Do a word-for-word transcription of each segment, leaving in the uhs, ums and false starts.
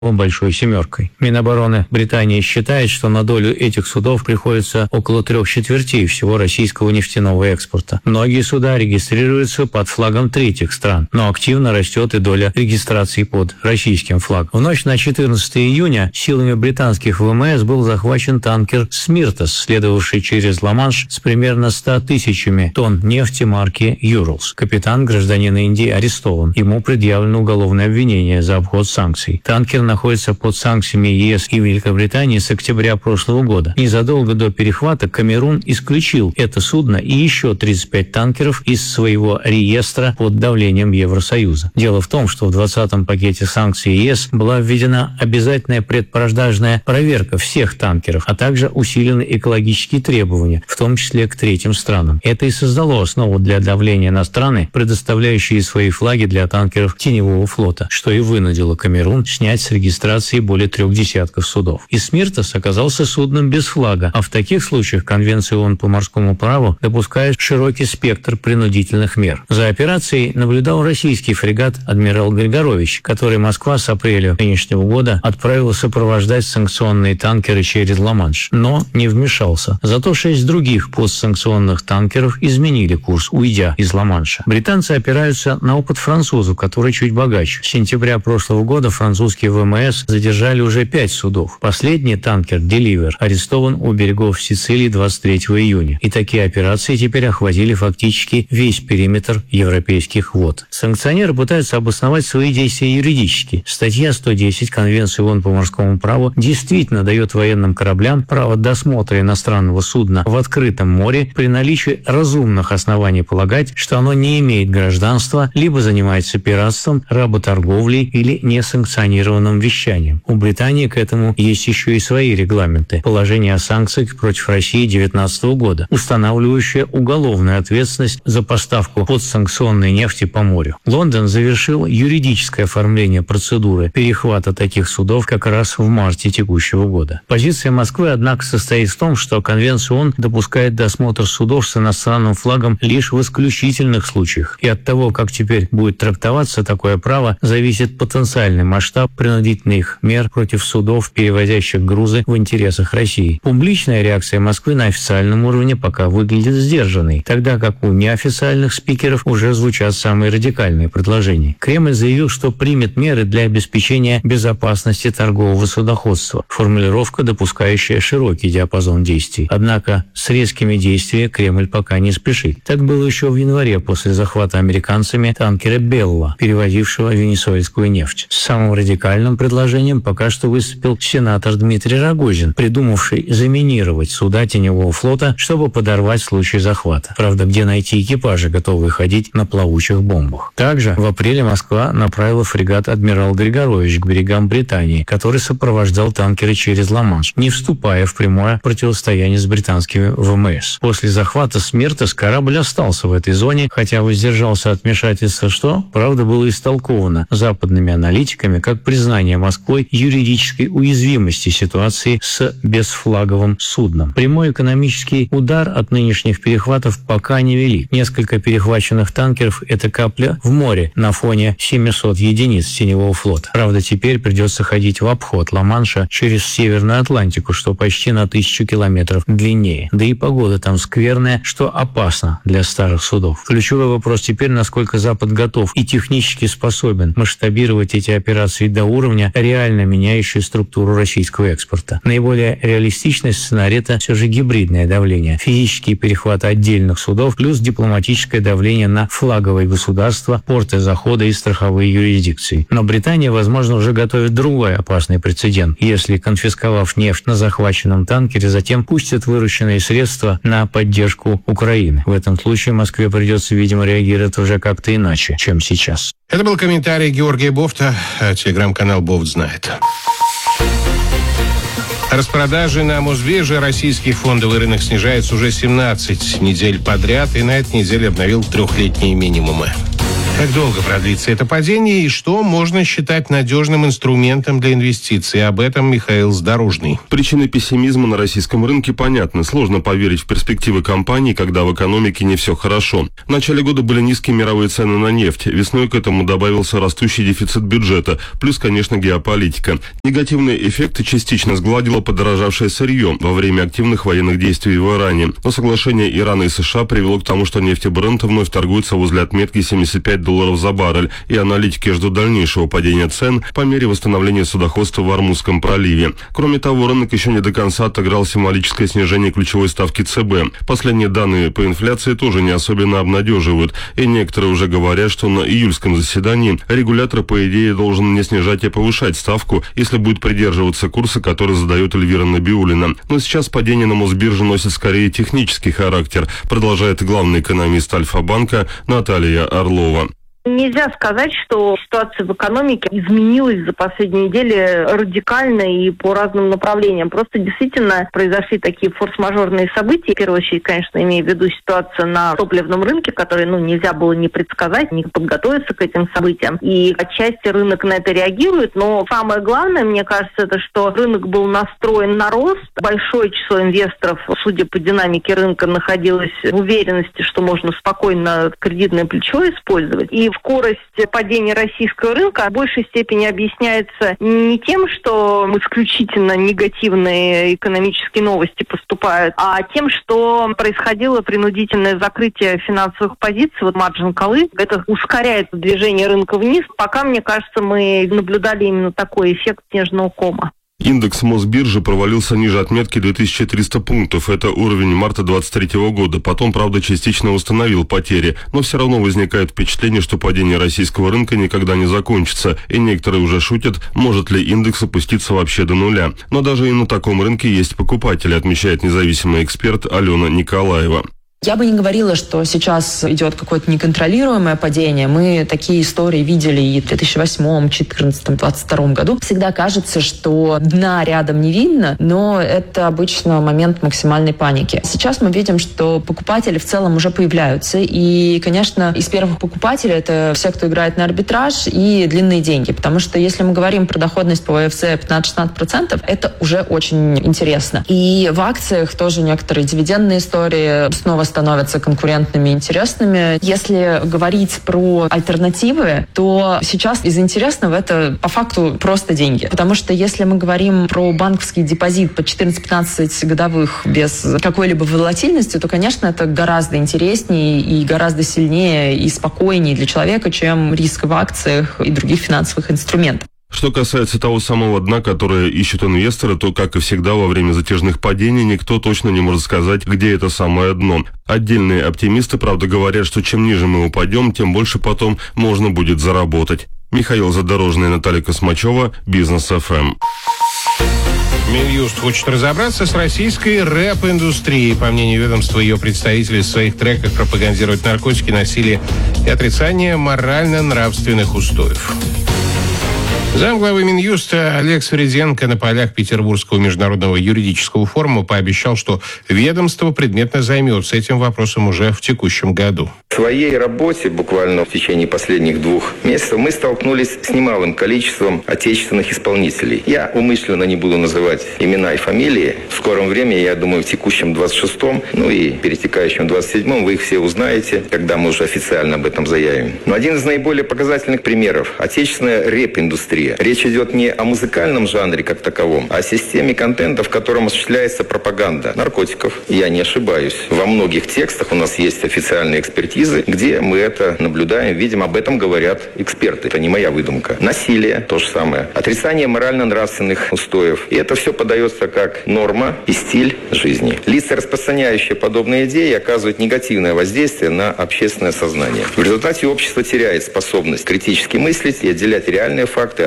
«Большой семеркой». Минобороны Британии считает, что на долю этих судов приходится около трех четвертей всего российского нефтяного экспорта. Многие суда регистрируются под флагом третьих стран, но активно растет и доля регистрации под российским флагом. В ночь на четырнадцатое июня силами британских ВМС был захвачен танкер «Смиртос», следовавший через Ла-Манш с примерно ста тысячами тонн нефти марки «Юралс». Капитан, гражданин Индии, арестован. Ему предъявлено уголовное обвинение за обход санкций. Танкер находится под санкциями ЕС и Великобритании с октября прошлого года. Незадолго до перехвата Камерун исключил это судно и еще тридцать пять танкеров из своего реестра под давлением Евросоюза. Дело в том, что в двадцатом пакете санкций ЕС была введена обязательная предпродажная проверка всех танкеров, а также усилены экологические требования, в том числе к третьим странам. Это и создало основу для давления на страны, предоставляющие свои флаги для танкеров теневого флота, что и вынудило Камерун снять с регистрации более трех десятков судов. И «Смиртос» оказался судном без флага, а в таких случаях Конвенция ООН по морскому праву допускает широкий спектр принудительных мер. За операцией наблюдал российский фрегат «Адмирал Григорович», который Москва с апреля нынешнего года отправила сопровождать санкционные танкеры через Ла-Манш, но не вмешался. Зато шесть других постсанкционных танкеров изменили курс, уйдя из Ла-Манша. Британцы опираются на опыт французов, который чуть богаче. С сентября прошлого года французские ВМС задержали уже пять судов. Последний танкер «Деливер» арестован у берегов Сицилии двадцать третьего июня. И такие операции теперь охватили фактически весь периметр европейских вод. Санкционеры пытаются обосновать свои действия юридически. Статья сто десять Конвенции ООН по морскому праву действительно дает военным кораблям право досмотра иностранного судна в открытом море при наличии разумных оснований полагать, что оно не имеет гражданства, либо занимается пиратством, работорговлей или несанкционированным вещанием. У Британии к этому есть еще и свои регламенты. Положение о санкциях против России две тысячи девятнадцатого года, устанавливающее уголовную ответственность за поставку подсанкционной нефти по морю. Лондон завершил юридическое оформление процедуры перехвата таких судов как раз в марте текущего года. Позиция Москвы, однако, состоит в том, что Конвенция ООН допускает досмотр судов с иностранным флагом лишь в исключительных случаях. И от того, как теперь будет трактоваться такое право, зависит потенциальный масштаб принудительных мер против судов, перевозящих грузы в интересах России. Публичная реакция Москвы на официальном уровне пока выглядит сдержанной, тогда как у неофициальных спикеров уже звучат самые радикальные предложения. Кремль заявил, что примет меры для обеспечения безопасности торгового судоходства, формулировка, допускающая широкий диапазон действий. Однако с резкими действиями Кремль пока не спешит. Так было еще в январе после захвата американцами танкера «Белла», перевозившего венесуэльскую нефть. С самым радикальным предложением пока что выступил сенатор Дмитрий Рогозин, придумавший заминировать суда теневого флота, чтобы подорвать в случае захвата. Правда, где найти экипажи, готовые ходить на плавучих бомбах? Также в апреле Москва направила фрегат «Адмирал Григорович» к берегам Британии, который сопровождал танкеры через Ла-Манш, не вступая в прямое противостояние с британскими ВМС. После захвата «Смиртос» корабль остался в этой зоне, хотя воздержался от вмешательства, что, правда, было истолковано западными аналитиками как признание Москвой юридической уязвимости ситуации с безфлаговым судном. Прямой экономический удар от нынешних перехватов пока не вели. Несколько перехваченных танкеров – это капля в море на фоне семисот единиц теневого флота. Правда, теперь придется ходить в обход Ла-Манша через Северную Атлантику, что почти на тысячу километров длиннее. Да и погода там скверная, что опасно для старых судов. Ключевой вопрос теперь, насколько Запад готов и технически способен масштабировать эти операции до уровня, реально меняющей структуру российского экспорта. Наиболее реалистичный сценарий – это все же гибридное давление. Физические перехваты отдельных судов плюс дипломатическое давление на флаговые государства, порты захода и страховые юрисдикции. Но Британия, возможно, уже готовит другой опасный прецедент, если, конфисковав нефть на захваченном танкере, затем пустят вырученные средства на поддержку Украины. В этом случае Москве придется, видимо, реагировать уже как-то иначе, чем сейчас. Это был комментарий Георгия Бофта, телеграм-канал «Бофт знает». Распродажи на Мосбирже. Российский фондовый рынок снижается уже семнадцать недель подряд и на этой неделе обновил трехлетние минимумы. Как долго продлится это падение и что можно считать надежным инструментом для инвестиций? Об этом Михаил Задорожный. Причины пессимизма на российском рынке понятны. Сложно поверить в перспективы компаний, когда в экономике не все хорошо. В начале года были низкие мировые цены на нефть. Весной к этому добавился растущий дефицит бюджета. Плюс, конечно, геополитика. Негативные эффекты частично сгладило подорожавшее сырье во время активных военных действий в Иране. Но соглашение Ирана и США привело к тому, что нефть Брент вновь торгуется возле отметки семьдесят пять долларов за баррель, и аналитики ждут дальнейшего падения цен по мере восстановления судоходства в Ормузском проливе. Кроме того, рынок еще не до конца отыграл символическое снижение ключевой ставки ЦБ. Последние данные по инфляции тоже не особенно обнадеживают, и некоторые уже говорят, что на июльском заседании регулятор, по идее, должен не снижать, а повышать ставку, если будет придерживаться курса, который задает Эльвира Набиуллина. Но сейчас падение на Мосбирже носит скорее технический характер, продолжает главный экономист Альфа-банка Наталья Орлова. Нельзя сказать, что ситуация в экономике изменилась за последние недели радикально и по разным направлениям. Просто действительно произошли такие форс-мажорные события. В первую очередь, конечно, имею в виду ситуацию на топливном рынке, который, ну, нельзя было не предсказать, не подготовиться к этим событиям. И отчасти рынок на это реагирует. Но самое главное, мне кажется, это что рынок был настроен на рост. Большое число инвесторов, судя по динамике рынка, находилось в уверенности, что можно спокойно кредитное плечо использовать. И скорость падения российского рынка в большей степени объясняется не тем, что исключительно негативные экономические новости поступают, а тем, что происходило принудительное закрытие финансовых позиций, вот маржин коллы. Это ускоряет движение рынка вниз. Пока, мне кажется, мы наблюдали именно такой эффект снежного кома. Индекс Мосбиржи провалился ниже отметки две тысячи триста пунктов. Это уровень марта двадцать третьего года. Потом, правда, частично восстановил потери. Но все равно возникает впечатление, что падение российского рынка никогда не закончится. И некоторые уже шутят, может ли индекс опуститься вообще до нуля. Но даже и на таком рынке есть покупатели, отмечает независимый эксперт Алена Николаева. Я бы не говорила, что сейчас идет какое-то неконтролируемое падение. Мы такие истории видели и в две тысячи восьмом, две тысячи четырнадцатом, две тысячи двадцать втором году. Всегда кажется, что дна рядом не видно, но это обычно момент максимальной паники. Сейчас мы видим, что покупатели в целом уже появляются. И, конечно, из первых покупателей это все, кто играет на арбитраж и длинные деньги. Потому что если мы говорим про доходность по вэ эф цэ пятнадцать-шестнадцать процентов, это уже очень интересно. И в акциях тоже некоторые дивидендные истории снова становятся конкурентными и интересными. Если говорить про альтернативы, то сейчас из интересного это по факту просто деньги. Потому что если мы говорим про банковский депозит по четырнадцать-пятнадцать годовых без какой-либо волатильности, то, конечно, это гораздо интереснее и гораздо сильнее и спокойнее для человека, чем риск в акциях и других финансовых инструментах. Что касается того самого дна, которое ищут инвесторы, то, как и всегда, во время затяжных падений никто точно не может сказать, где это самое дно. Отдельные оптимисты, правда, говорят, что чем ниже мы упадем, тем больше потом можно будет заработать. Михаил Задорожный, Наталья Космачева, Бизнес эф эм. Минюст хочет разобраться с российской рэп-индустрией. По мнению ведомства, ее представители в своих треках пропагандируют наркотики, насилие и отрицание морально-нравственных устоев. Замглавы Минюста Олег Свириденко на полях Петербургского международного юридического форума пообещал, что ведомство предметно займется этим вопросом уже в текущем году. В своей работе буквально в течение последних двух месяцев мы столкнулись с немалым количеством отечественных исполнителей. Я умышленно не буду называть имена и фамилии. В скором времени, я думаю, в текущем двадцать шестом, ну и перетекающем двадцать седьмом вы их все узнаете, когда мы уже официально об этом заявим. Но один из наиболее показательных примеров – отечественная рэп-индустрия. Речь идет не о музыкальном жанре как таковом, а о системе контента, в котором осуществляется пропаганда наркотиков. Я не ошибаюсь. Во многих текстах у нас есть официальные экспертизы, где мы это наблюдаем, видим, об этом говорят эксперты. Это не моя выдумка. Насилие – то же самое. Отрицание морально-нравственных устоев. И это все подается как норма и стиль жизни. Лица, распространяющие подобные идеи, оказывают негативное воздействие на общественное сознание. В результате общество теряет способность критически мыслить и отделять реальные факты от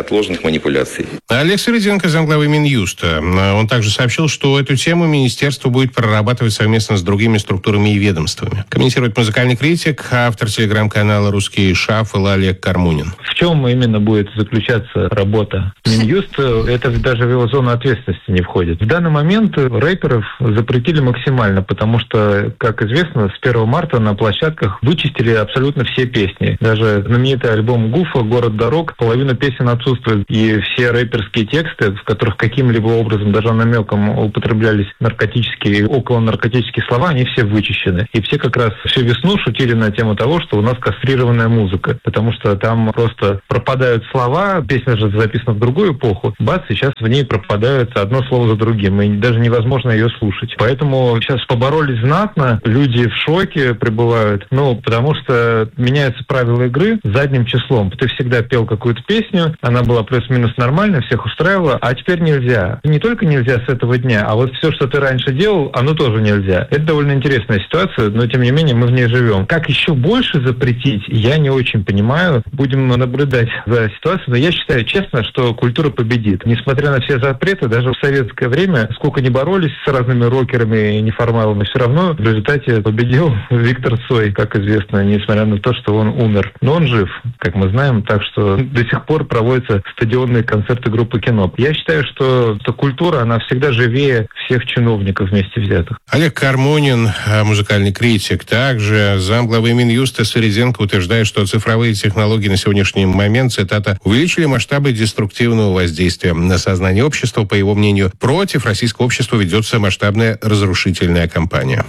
неотложных манипуляций. Олег Середенко, замглавы Минюста. Он также сообщил, что эту тему министерство будет прорабатывать совместно с другими структурами и ведомствами. Комментирует музыкальный критик, автор телеграм-канала «Русский шаффл» Олег Кармунин. В чем именно будет заключаться работа Минюста, это даже в его зону ответственности не входит. В данный момент рэперов запретили максимально, потому что, как известно, с первого марта на площадках вычистили абсолютно все песни. Даже знаменитый альбом Гуфа «Город дорог», половина песен отсутствует, и все рэперские тексты, в которых каким-либо образом, даже намеком употреблялись наркотические и околонаркотические слова, они все вычищены. И все как раз всю весну шутили на тему того, что у нас кастрированная музыка, потому что там просто пропадают слова, песня же записана в другую эпоху, бац, сейчас в ней пропадают одно слово за другим, и даже невозможно ее слушать. Поэтому сейчас поборолись знатно, люди в шоке пребывают, ну, потому что меняются правила игры задним числом. Ты всегда пел какую-то песню, она была плюс-минус нормальная, всех устраивала, а теперь нельзя. Не только нельзя с этого дня, а вот все, что ты раньше делал, оно тоже нельзя. Это довольно интересная ситуация, но тем не менее мы в ней живем. Как еще больше запретить, я не очень понимаю. Будем наблюдать за ситуацией, но я считаю честно, что культура победит. Несмотря на все запреты, даже в советское время, сколько ни боролись с разными рокерами и неформалами, все равно в результате победил Виктор Цой, как известно, несмотря на то, что он умер. Но он жив, как мы знаем, так что до сих пор проводятся стадионные концерты группы «Кино». Я считаю, что эта культура, она всегда живее всех чиновников вместе взятых. Олег Кармунин, музыкальный критик, также замглавы Минюста Середенко утверждает, что цифровые технологии на сегодняшний момент, цитата, увеличили масштабы деструктивного воздействия на сознание общества. По его мнению, против российского общества ведется масштабная разрушительная кампания.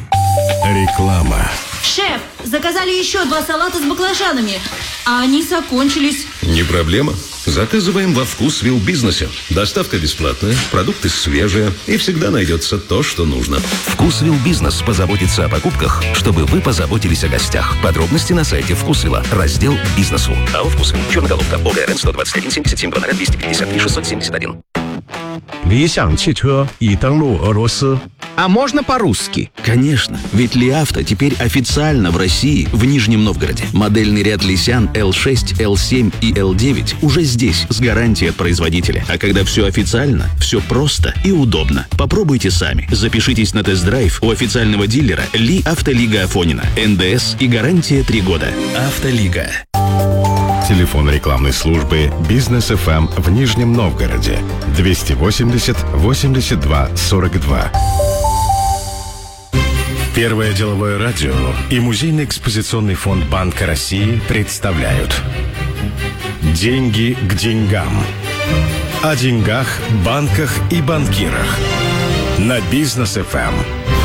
Реклама. Шеф, заказали еще два салата с баклажанами, а они закончились. Не проблема. Заказываем во Вкусвилл бизнесе. Доставка бесплатная, продукты свежие и всегда найдется то, что нужно. Вкусвилл бизнес позаботится о покупках, чтобы вы позаботились о гостях. Подробности на сайте Вкусвилла. Раздел «Бизнесу». А у Вкусвилл. Черноголовка. ОГРН сто двадцать один семьдесят семь два ноль двести пятьдесят три шестьсот семьдесят один. 理想汽车已登陆俄罗斯。 А можно по-русски? Конечно, ведь Ли Авто теперь официально в России, в Нижнем Новгороде. Модельный ряд Лисян эл шесть, эл семь и эл девять уже здесь, с гарантией от производителя. А когда все официально, все просто и удобно. Попробуйте сами. Запишитесь на тест-драйв у официального дилера Ли Автолига Афонина. эн дэ эс и гарантия три года. Автолига. Телефон рекламной службы «Бизнес эф эм» в Нижнем Новгороде. двести восемьдесят восемьдесят два сорок два. Первое деловое радио и Музейный экспозиционный фонд Банка России представляют «Деньги к деньгам». О деньгах, банках и банкирах. На Бизнес эф эм.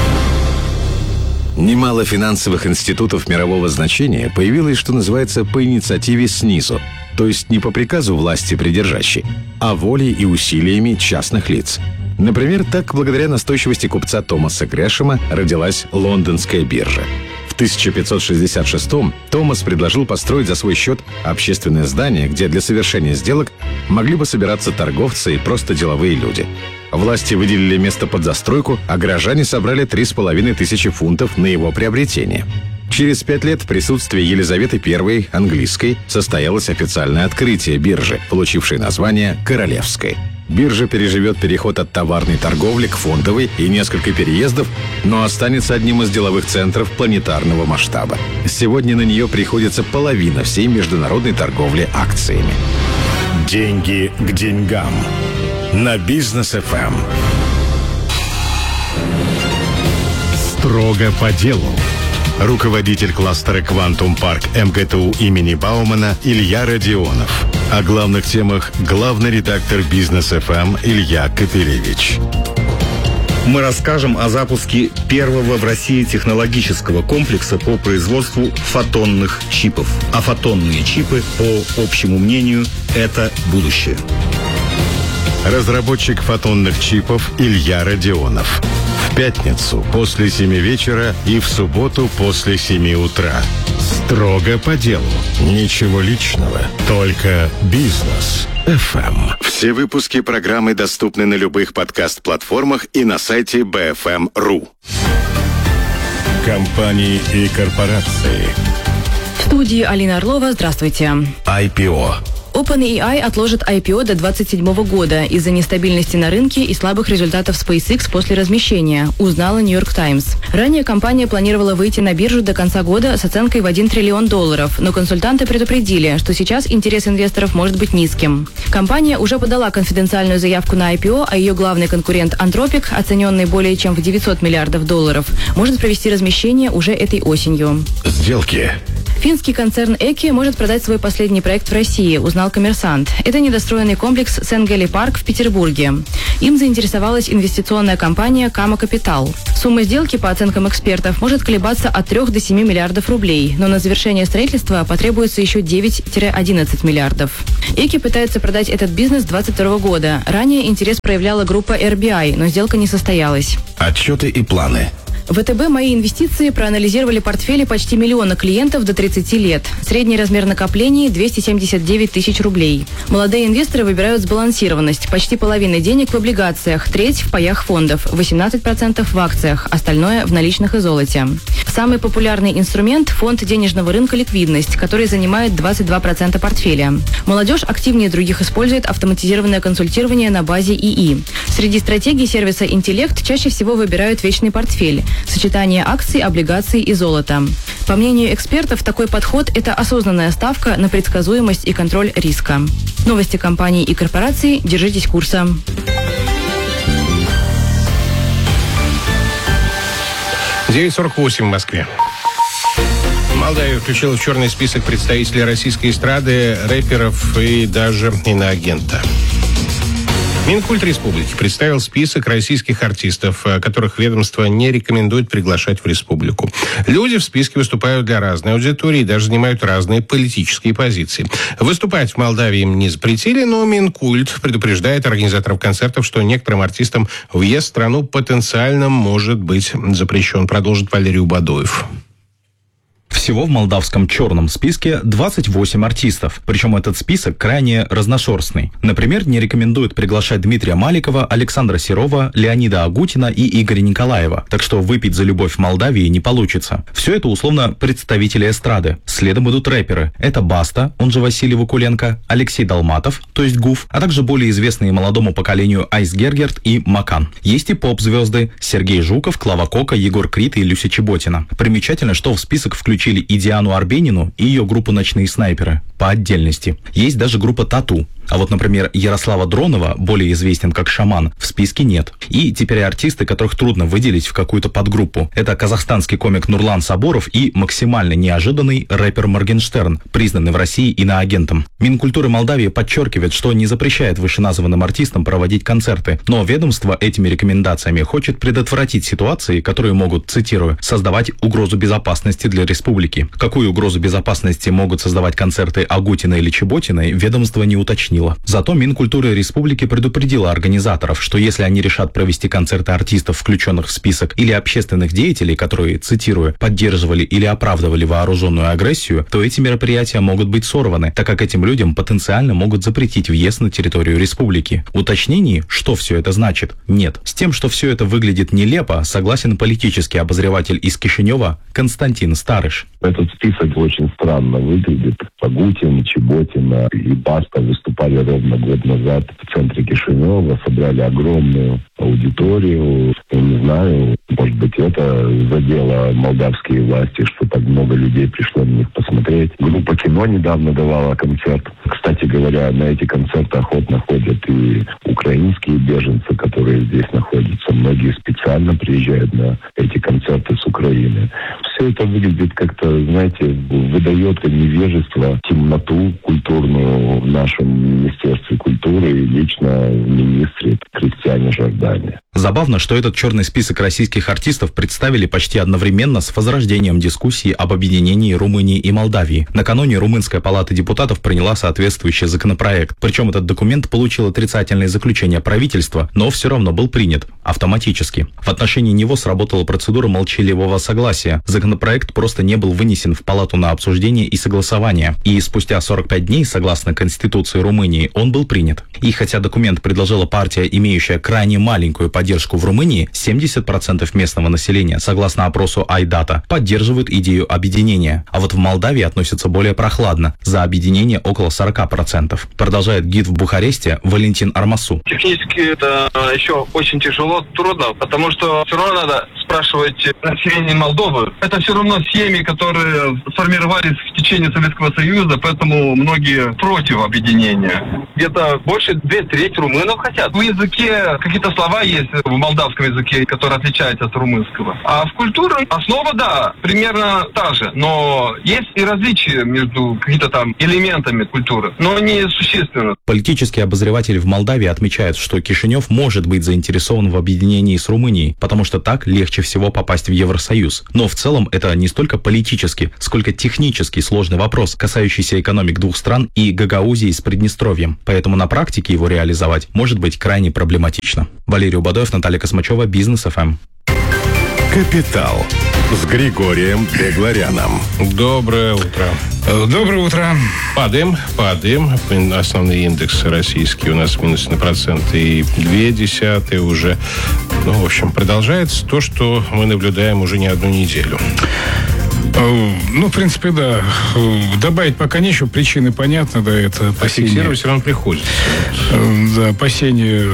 Немало финансовых институтов мирового значения появилось, что называется, по инициативе снизу, то есть не по приказу власти придержащей, а волей и усилиями частных лиц. Например, так, благодаря настойчивости купца Томаса Грэшема родилась Лондонская биржа. В тысяча пятьсот шестьдесят шестом Томас предложил построить за свой счет общественное здание, где для совершения сделок могли бы собираться торговцы и просто деловые люди. Власти выделили место под застройку, а горожане собрали три с половиной тысячи фунтов на его приобретение. Через пять лет в присутствии Елизаветы Первой, английской, состоялось официальное открытие биржи, получившей название «Королевской». Биржа переживет переход от товарной торговли к фондовой и несколько переездов, но останется одним из деловых центров планетарного масштаба. Сегодня на нее приходится половина всей международной торговли акциями. Деньги к деньгам. На Бизнес эф эм. Строго по делу. Руководитель кластера «Квантум Парк» эм гэ тэ у имени Баумана Илья Родионов. О главных темах главный редактор Бизнес эф эм Илья Капелевич. Мы расскажем о запуске первого в России технологического комплекса по производству фотонных чипов. А фотонные чипы, по общему мнению, это будущее. Разработчик фотонных чипов Илья Родионов. В пятницу после семи вечера и в субботу после семи утра. Строго по делу. Ничего личного. Только Бизнес эф эм. Все выпуски программы доступны на любых подкаст-платформах и на сайте би эф эм точка ру. Компании и корпорации. В студии Алина Орлова. Здравствуйте. ай пи о. OpenAI отложит ай пи о до двадцать седьмого года из-за нестабильности на рынке и слабых результатов SpaceX после размещения, узнала New York Times. Ранее компания планировала выйти на биржу до конца года с оценкой в один триллион долларов, но консультанты предупредили, что сейчас интерес инвесторов может быть низким. Компания уже подала конфиденциальную заявку на ай пи о, а ее главный конкурент Anthropic, оцененный более чем в девятьсот миллиардов долларов, может провести размещение уже этой осенью. Сделки. Финский концерн Эки может продать свой последний проект в России, узнал «Коммерсант». Это недостроенный комплекс Сенгели Парк в Петербурге. Им заинтересовалась инвестиционная компания Кама Капитал. Сумма сделки, по оценкам экспертов, может колебаться от трёх до семи миллиардов рублей, но на завершение строительства потребуется еще девять-одиннадцать миллиардов. Эки пытается продать этот бизнес с двадцать второго года. Ранее интерес проявляла группа эр би ай, но сделка не состоялась. Отчеты и планы. ВТБ «Мои инвестиции» проанализировали портфели почти миллиона клиентов до тридцати лет. Средний размер накоплений – двести семьдесят девять тысяч рублей. Молодые инвесторы выбирают сбалансированность. Почти половина денег в облигациях, треть в паях фондов, восемнадцать процентов в акциях, остальное в наличных и золоте. Самый популярный инструмент – фонд денежного рынка «Ликвидность», который занимает двадцать два процента портфеля. Молодежь активнее других использует автоматизированное консультирование на базе ИИ. Среди стратегий сервиса «Интеллект» чаще всего выбирают вечный портфель – сочетание акций, облигаций и золота. По мнению экспертов, такой подход – это осознанная ставка на предсказуемость и контроль риска. Новости компаний и корпораций. Держитесь курса. девять сорок восемь в Москве. Молдавия включила в черный список представителей российской эстрады, рэперов и даже иноагента. Минкульт республики представил список российских артистов, которых ведомство не рекомендует приглашать в республику. Люди в списке выступают для разной аудитории и даже занимают разные политические позиции. Выступать в Молдавии им не запретили, но Минкульт предупреждает организаторов концертов, что некоторым артистам въезд в страну потенциально может быть запрещен, продолжит Валерий Убадоев. Всего в молдавском черном списке двадцать восемь артистов, причем этот список крайне разношерстный. Например, не рекомендуют приглашать Дмитрия Маликова, Александра Серова, Леонида Агутина и Игоря Николаева, так что выпить за любовь в Молдавии не получится. Все это условно представители эстрады. Следом идут рэперы. Это Баста, он же Василий Вакуленко, Алексей Долматов, то есть Гуф, а также более известные молодому поколению Айс Гергерт и Макан. Есть и поп-звезды Сергей Жуков, Клава Кока, Егор Крид и Люся Чеботина. Примечательно, что в список включили и Диану Арбенину, и ее группу «Ночные снайперы» по отдельности. Есть даже группа «Тату». А вот, например, Ярослава Дронова, более известен как «Шаман», в списке нет. И теперь артисты, которых трудно выделить в какую-то подгруппу. Это казахстанский комик Нурлан Саборов и максимально неожиданный рэпер Моргенштерн, признанный в России иноагентом. Минкультуры Молдавии подчеркивает, что не запрещает вышеназванным артистам проводить концерты, но ведомство этими рекомендациями хочет предотвратить ситуации, которые могут, цитирую, «создавать угрозу безопасности для республики». Какую угрозу безопасности могут создавать концерты Агутина или Чеботиной, ведомство не уточнило. Зато Минкультуры республики предупредила организаторов, что если они решат провести концерты артистов, включенных в список, или общественных деятелей, которые, цитирую, поддерживали или оправдывали вооруженную агрессию, то эти мероприятия могут быть сорваны, так как этим людям потенциально могут запретить въезд на территорию республики. Уточнений, что все это значит, нет. С тем, что все это выглядит нелепо, согласен политический обозреватель из Кишинева Константин Старыш. Этот список очень странно выглядит. Агутин, Чеботина и Баста выступали ровно год назад в центре Кишинева, собрали огромную аудиторию. Я не знаю, может быть, это задело молдавские власти, что так много людей пришло на них посмотреть. Группа «Кино» недавно давала концерт. Кстати говоря, на эти концерты охотно ходят и украинские беженцы, которые здесь находятся. Многие специально приезжают на эти концерты с Украины. Все это выглядит как-то, знаете, выдает невежество, темноту культурную в нашем Министерстве культуры и лично в министре Кристиане Жордане. Забавно, что этот черный список российских артистов представили почти одновременно с возрождением дискуссии об объединении Румынии и Молдавии. Накануне Румынская палата депутатов приняла соответствующий законопроект. Причем этот документ получил отрицательное заключение правительства, но все равно был принят автоматически. В отношении него сработала процедура молчаливого согласия. Законопроект законопроект просто не был вынесен в Палату на обсуждение и согласование, и спустя сорок пять дней, согласно Конституции Румынии, он был принят. И хотя документ предложила партия, имеющая крайне маленькую поддержку в Румынии, семьдесят процентов местного населения, согласно опросу Айдата, поддерживают идею объединения. А вот в Молдавии относятся более прохладно, за объединение около сорок процентов. Продолжает гид в Бухаресте Валентин Армасу. Технически это еще очень тяжело, трудно, потому что все равно надо спрашивать население Молдовы. Это все равно семьи, которые сформировались в течение Советского Союза, поэтому многие против объединения. Где-то больше две трети румынов хотят. В языке какие-то слова есть в молдавском языке, которые отличаются от румынского. А в культуре основа, да, примерно та же. Но есть и различия между какими-то там элементами культуры, но не существенно. Политический обозреватель в Молдавии отмечает, что Кишинев может быть заинтересован в объединении с Румынией, потому что так легче всего попасть в Евросоюз. Но в целом это не столько политически, сколько технически сложный вопрос, касающийся экономик двух стран и Гагаузии с Приднестровьем. Поэтому на практике его реализовать может быть крайне проблематично. Валерий Убадоев, Наталья Космачева, Бизнес эф эм. «Капитал» с Григорием Бегларяном. Доброе утро. Доброе утро. Падаем, падаем. Основные индексы российские у нас минус на процент и две десятые уже. Ну, в общем, продолжается то, что мы наблюдаем уже не одну неделю. Ну, в принципе, да. Добавить пока нечего, причины понятны, да, это опасение. А фиксировать все равно приходится. Да, опасение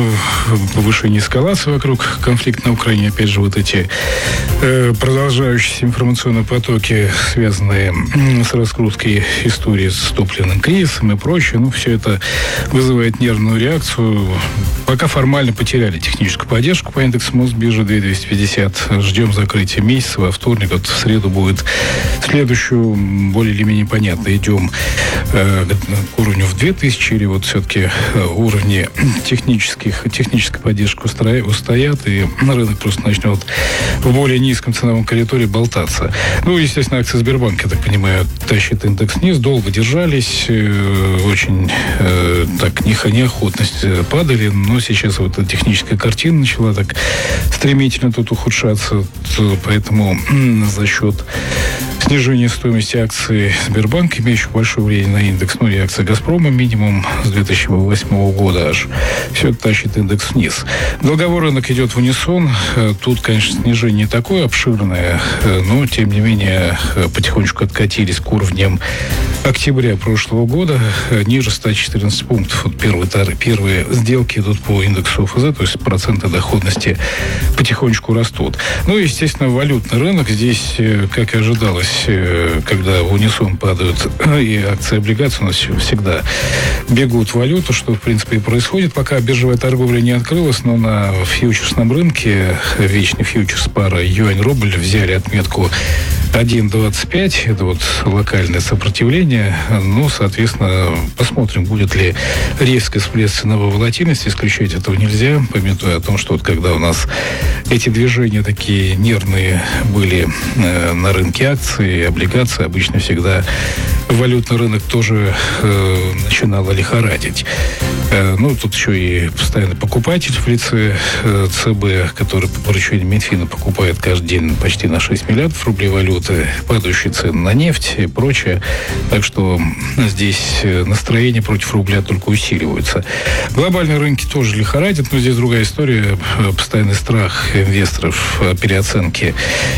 повышения эскалации вокруг конфликта на Украине, опять же, вот эти продолжающиеся информационные потоки, связанные с раскруткой истории с топливным кризисом и прочее, ну, все это вызывает нервную реакцию. Пока формально потеряли техническую поддержку по индексу Мосбиржи две тысячи двести пятьдесят. Ждем закрытия месяца. Во вторник, вот в среду будет следующую, более или менее понятно. Идем э, к уровню в две тысячи, или вот все-таки э, уровни технических, технической поддержки устроя, устоят, и рынок просто начнет в более низком ценовом коридоре болтаться. Ну, естественно, акции Сбербанка, я так понимаю, тащит индекс вниз. Долго держались, э, очень э, так неохотно падали, но сейчас вот эта техническая картина начала так стремительно тут ухудшаться, поэтому за счет снижения стоимости акций Сбербанка, имеющих большое влияние на индекс, ну и акции Газпрома минимум с две тысячи восьмого года аж, все это тащит индекс вниз. Долговой рынок идет в унисон. Тут, конечно, снижение не такое обширное, но, тем не менее, потихонечку откатились к уровням октября прошлого года, ниже ста четырнадцати пунктов. Вот первые, первые сделки идут по индексу ОФЗ, то есть проценты доходности потихонечку растут. Ну, естественно, валютный рынок здесь, как и ожидалось, когда в унисон падают и акции, облигации, у нас всегда бегут в валюту, что, в принципе, и происходит, пока биржевая торговля не открылась, но на фьючерсном рынке вечный фьючерс пара юань-рубль взяли отметку один двадцать пять, это вот локальное сопротивление. Ну, соответственно, посмотрим, будет ли резкий всплеск ценовой волатильности. Исключать этого нельзя, памятуя о том, что вот когда у нас эти движения такие нервные были э, на рынке акций, облигаций, обычно всегда валютный рынок тоже э, начинал лихорадить. Э, ну, тут еще и постоянный покупатель в лице э, ЦБ, который по поручению Минфина покупает каждый день почти на шесть миллиардов рублей валюты, падающие цены на нефть и прочее. Так что здесь настроение против рубля только усиливаются. Глобальные рынки тоже лихорадят, но здесь другая история. Постоянный страх инвесторов переоценки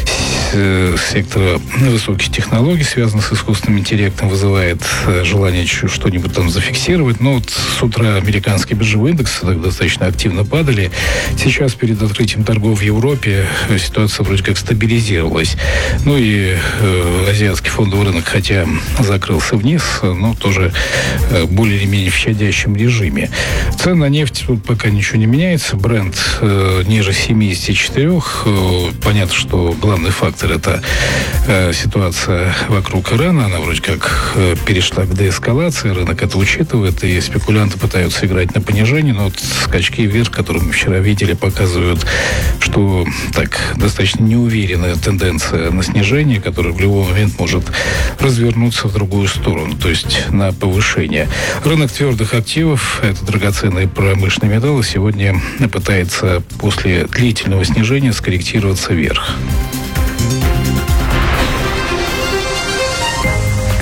сектора высоких технологий, связанных с искусственным интеллектом, вызывает желание что-нибудь там зафиксировать. Но вот с утра американские биржевые индексы достаточно активно падали. Сейчас перед открытием торгов в Европе ситуация вроде как стабилизировалась. Ну и э, азиатский фондовый рынок, хотя закрылся вниз, но тоже э, более или менее в щадящем режиме. Цена на нефть тут пока ничего не меняется. Брент э, ниже семидесяти четырёх. Э, понятно, что главный фактор — это э, ситуация вокруг Ирана. Она вроде как э, перешла к деэскалации. Рынок это учитывает, и спекулянты пытаются играть на понижение. Но вот скачки вверх, которые мы вчера видели, показывают, что так достаточно неуверенная тенденция на снижение, которое в любой момент может развернуться в другую сторону, то есть на повышение. Рынок твердых активов, это драгоценные промышленные металлы, сегодня пытается после длительного снижения скорректироваться вверх.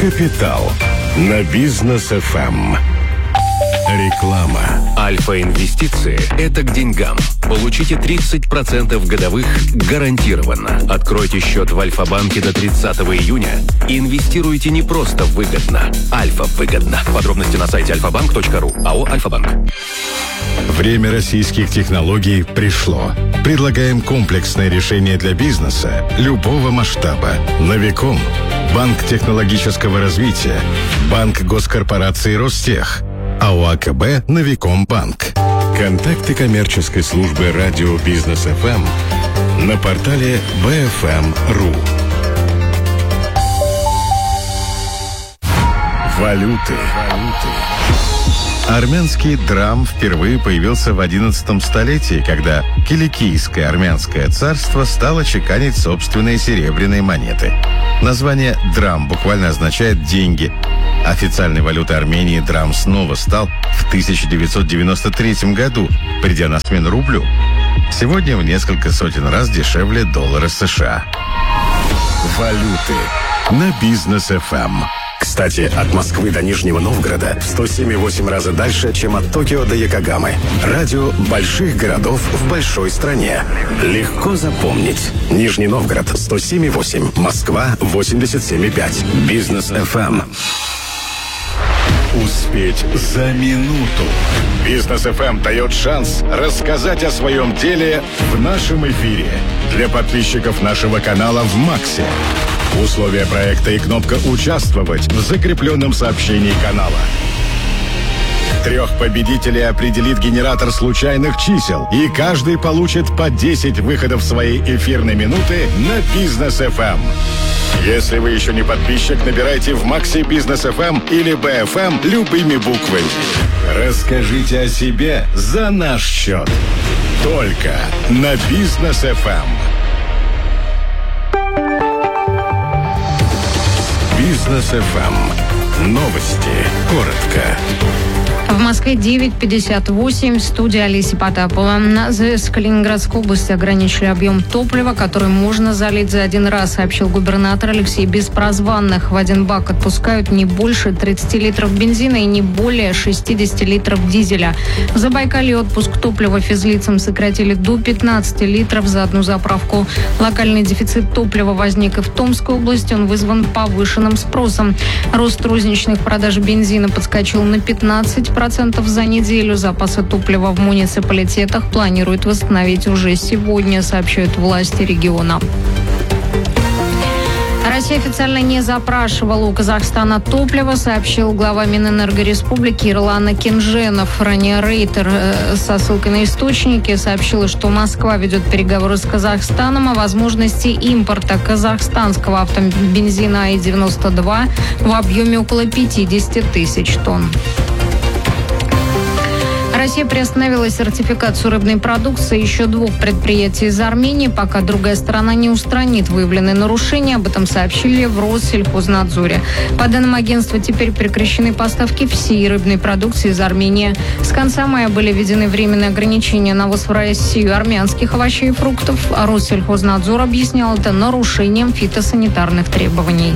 Капитал на Бизнес-эф эм. Реклама. Альфа-инвестиции – это к деньгам. Получите тридцать процентов годовых гарантированно. Откройте счет в Альфа-банке до тридцатого июня и инвестируйте не просто выгодно. Альфа выгодно. Подробности на сайте альфа банк точка ру. АО «Альфа-банк». Время российских технологий пришло. Предлагаем комплексное решение для бизнеса любого масштаба. Новиком. Банк технологического развития. Банк госкорпорации Ростех. АО АКБ «Новиком Банк». Контакты коммерческой службы радио Бизнес-эф эм на портале би эф эм точка ру. Валюты. Армянский драм впервые появился в одиннадцатом столетии, когда Киликийское армянское царство стало чеканить собственные серебряные монеты. Название драм буквально означает «деньги». Официальной валютой Армении драм снова стал в тысяча девятьсот девяносто третьем году, придя на смену рублю. Сегодня в несколько сотен раз дешевле доллара США. Валюты на Бизнес-эф эм. Кстати, от Москвы до Нижнего Новгорода в сто семь и восемь раза дальше, чем от Токио до Йокогамы. Радио больших городов в большой стране. Легко запомнить. Нижний Новгород сто семь и восемь, Москва восемьдесят семь и пять. Бизнес-эф эм. Успеть за минуту. Бизнес-эф эм дает шанс рассказать о своем деле в нашем эфире. Для подписчиков нашего канала в Максе. Условия проекта и кнопка «Участвовать» в закрепленном сообщении канала. Трех победителей определит генератор случайных чисел, и каждый получит по десять выходов своей эфирной минуты на Бизнес-эф эм. Если вы еще не подписчик, набирайте в Максе Бизнес-эф эм или би эф эм любыми буквами. Расскажите о себе за наш счет. Только на Бизнес-эф эм. Бизнес-эф эм. Новости. Коротко. В Москве девять пятьдесят восемь. Студия Алисы Потапова. На АЗС Калининградской области ограничили объем топлива, который можно залить за один раз, сообщил губернатор Алексей Беспрозванных. В один бак отпускают не больше тридцати литров бензина и не более шестидесяти литров дизеля. В Забайкалье отпуск топлива физлицам сократили до пятнадцати литров за одну заправку. Локальный дефицит топлива возник и в Томской области. Он вызван повышенным спросом. Рост розничных продаж бензина подскочил на пятнадцать процентов за неделю. Запасы топлива в муниципалитетах планируют восстановить уже сегодня, сообщают власти региона. Россия официально не запрашивала у Казахстана топливо, сообщил глава Минэнерго Республики Ирлан Кенженов. Ранее Рейтер э, со ссылкой на источники сообщила, что Москва ведет переговоры с Казахстаном о возможности импорта казахстанского автобензина ай девяносто два в объеме около пятидесяти тысяч тонн. Россия приостановила сертификацию рыбной продукции еще двух предприятий из Армении, пока другая сторона не устранит выявленные нарушения. Об этом сообщили в Россельхознадзоре. По данным агентства, теперь прекращены поставки всей рыбной продукции из Армении. С конца мая были введены временные ограничения на ввоз в Россию армянских овощей и фруктов. А Россельхознадзор объяснял это нарушением фитосанитарных требований.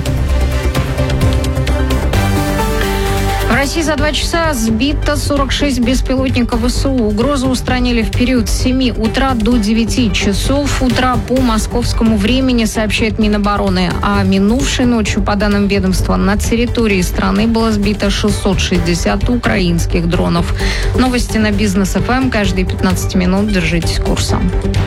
В России за два часа сбито сорок шесть беспилотников ВСУ. Угрозу устранили в период с семи утра до девяти часов утра по московскому времени, сообщает Минобороны. А минувшей ночью, по данным ведомства, на территории страны было сбито шестьсот шестьдесят украинских дронов. Новости на Бизнес-эф эм. Каждые пятнадцать минут держитесь курса.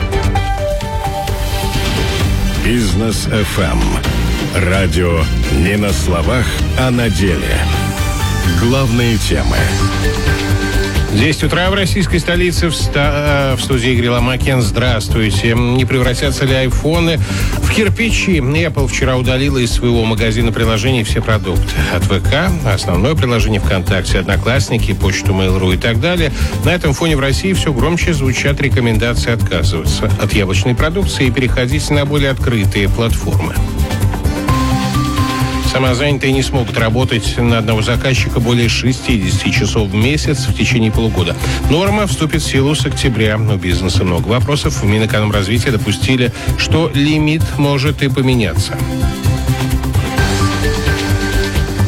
Бизнес-эф эм. Радио не на словах, а на деле. Главные темы. десять утра в российской столице. В, ста... в студии Игорь Ломакин. Здравствуйте. Не превратятся ли айфоны в кирпичи? Apple вчера удалила из своего магазина приложений все продукты. От ВК, основное приложение ВКонтакте, Одноклассники, почту Mail.ru и так далее. На этом фоне в России все громче звучат рекомендации отказываться от яблочной продукции и переходить на более открытые платформы. Самозанятые не смогут работать на одного заказчика более шестидесяти часов в месяц в течение полугода. Норма вступит в силу с октября. У бизнеса много вопросов. В Минэкономразвития допустили, что лимит может и поменяться.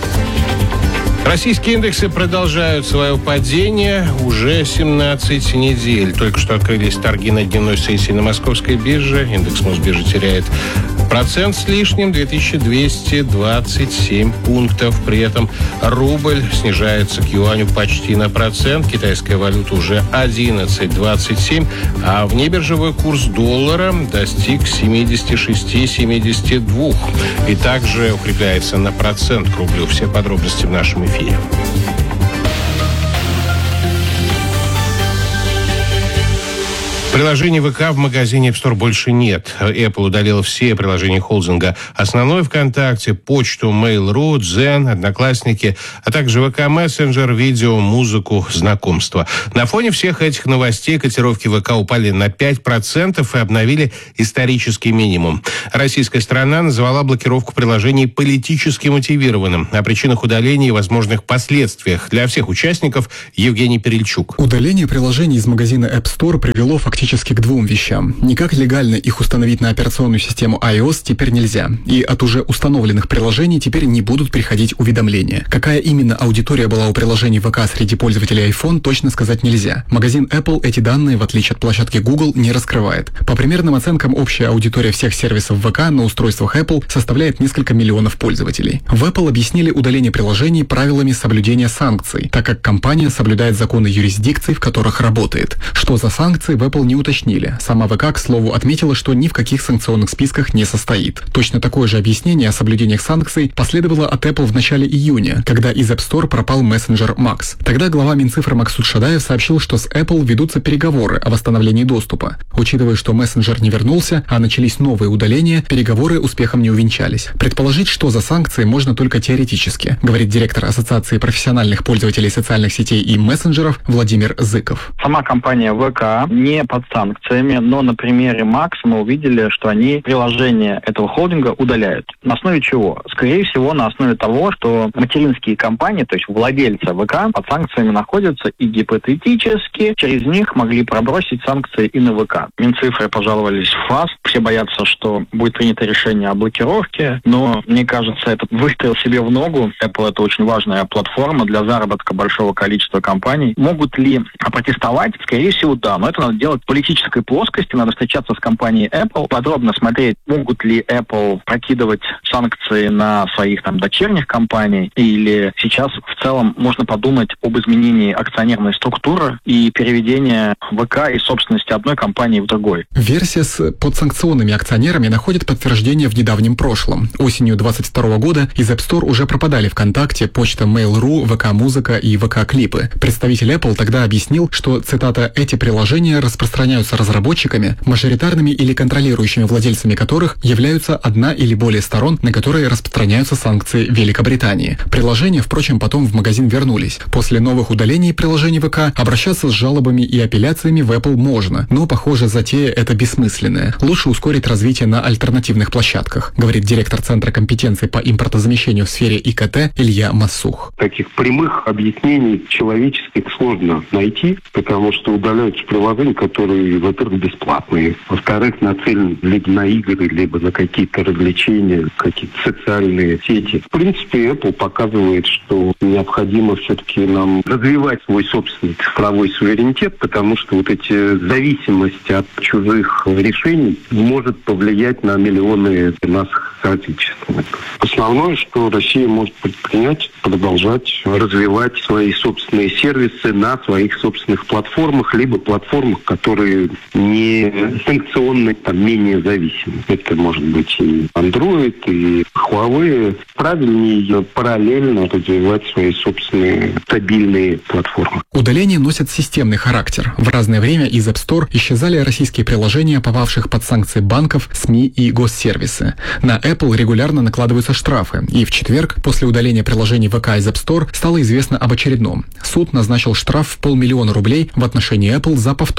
Российские индексы продолжают свое падение уже семнадцать недель. Только что открылись торги на дневной сессии на московской бирже. Индекс Мосбиржи теряет процент с лишним, две тысячи двести двадцать семь пунктов. При этом рубль снижается к юаню почти на процент. Китайская валюта уже одиннадцать двадцать семь. А внебиржевой курс доллара достиг семьдесят шесть семьдесят два. И также укрепляется на процент к рублю. Все подробности в нашем эфире. Приложений ВК в магазине App Store больше нет. Apple удалила все приложения холдинга. Основной ВКонтакте, почту, Mail.ru, Дзен, Одноклассники, а также ВК Мессенджер, видео, музыку, знакомства. На фоне всех этих новостей котировки ВК упали на пять процентов и обновили исторический минимум. Российская сторона назвала блокировку приложений политически мотивированным. О причинах удаления и возможных последствиях для всех участников Евгений Перельчук. Удаление приложений из магазина App Store привело фактически к двум вещам. Никак легально их установить на операционную систему iOS теперь нельзя. И от уже установленных приложений теперь не будут приходить уведомления. Какая именно аудитория была у приложений ВК среди пользователей iPhone, точно сказать нельзя. Магазин Apple эти данные, в отличие от площадки Google, не раскрывает. По примерным оценкам, общая аудитория всех сервисов ВК на устройствах Apple составляет несколько миллионов пользователей. В Apple объяснили удаление приложений правилами соблюдения санкций, так как компания соблюдает законы юрисдикций, в которых работает. Что за санкции, в Apple не уточнили. Сама ВК, к слову, отметила, что ни в каких санкционных списках не состоит. Точно такое же объяснение о соблюдениях санкций последовало от Apple в начале июня, когда из App Store пропал мессенджер Max. Тогда глава Минцифры Максут Шадаев сообщил, что с Apple ведутся переговоры о восстановлении доступа. Учитывая, что мессенджер не вернулся, а начались новые удаления, переговоры успехом не увенчались. Предположить, что за санкции, можно только теоретически, говорит директор Ассоциации профессиональных пользователей социальных сетей и мессенджеров Владимир Зыков. Сама компания ВК не под санкциями, но на примере Max мы увидели, что они приложения этого холдинга удаляют. На основе чего? Скорее всего, на основе того, что материнские компании, то есть владельцы ВК, под санкциями находятся и гипотетически через них могли пробросить санкции и на ВК. Минцифры пожаловались в ФАС. Все боятся, что будет принято решение о блокировке, но мне кажется, это выстрел себе в ногу. Apple — это очень важная платформа для заработка большого количества компаний. Могут ли протестовать? Скорее всего, да, но это надо делать в политической плоскости, надо встречаться с компанией Apple, подробно смотреть, могут ли Apple прокидывать санкции на своих там дочерних компаний, или сейчас в целом можно подумать об изменении акционерной структуры и переведении ВК из собственности одной компании в другой. Версия с подсанкционными акционерами находит подтверждение в недавнем прошлом. Осенью двадцать второго года из App Store уже пропадали ВКонтакте, почта Mail.ru, ВК Музыка и ВК Клипы. Представитель Apple тогда объяснил, что, цитата, «эти приложения распространяются разработчиками, мажоритарными или контролирующими владельцами которых являются одна или более сторон, на которые распространяются санкции Великобритании». Приложения, впрочем, потом в магазин вернулись. После новых удалений приложений ВК обращаться с жалобами и апелляциями в Apple можно, но, похоже, затея эта бессмысленная. Лучше ускорить развитие на альтернативных площадках, говорит директор Центра компетенций по импортозамещению в сфере ИКТ Илья Массух. Таких прямых объяснений человеческих сложно найти, потому что удаляются приложения, которые, во-первых, бесплатные, во-вторых, нацелены либо на игры, либо на какие-то развлечения, какие-то социальные сети. В принципе, Apple показывает, что необходимо все-таки нам развивать свой собственный цифровой суверенитет, потому что вот эти зависимости от чужих решений может повлиять на миллионы наших соотечественников. Основное, что Россия может предпринять, продолжать развивать свои собственные сервисы на своих собственных платформах, либо платформах, которые не санкционные, там, менее зависимы. Это может быть и Android, и Huawei. Правильнее параллельно развивать свои собственные стабильные платформы. Удаления носят системный характер. В разное время из App Store исчезали российские приложения, попавших под санкции банков, СМИ и госсервисы. На Apple регулярно накладываются штрафы, и в четверг, после удаления приложений ВК из App Store, стало известно об очередном. Суд назначил штраф в полмиллиона рублей в отношении Apple за повторное неисполнение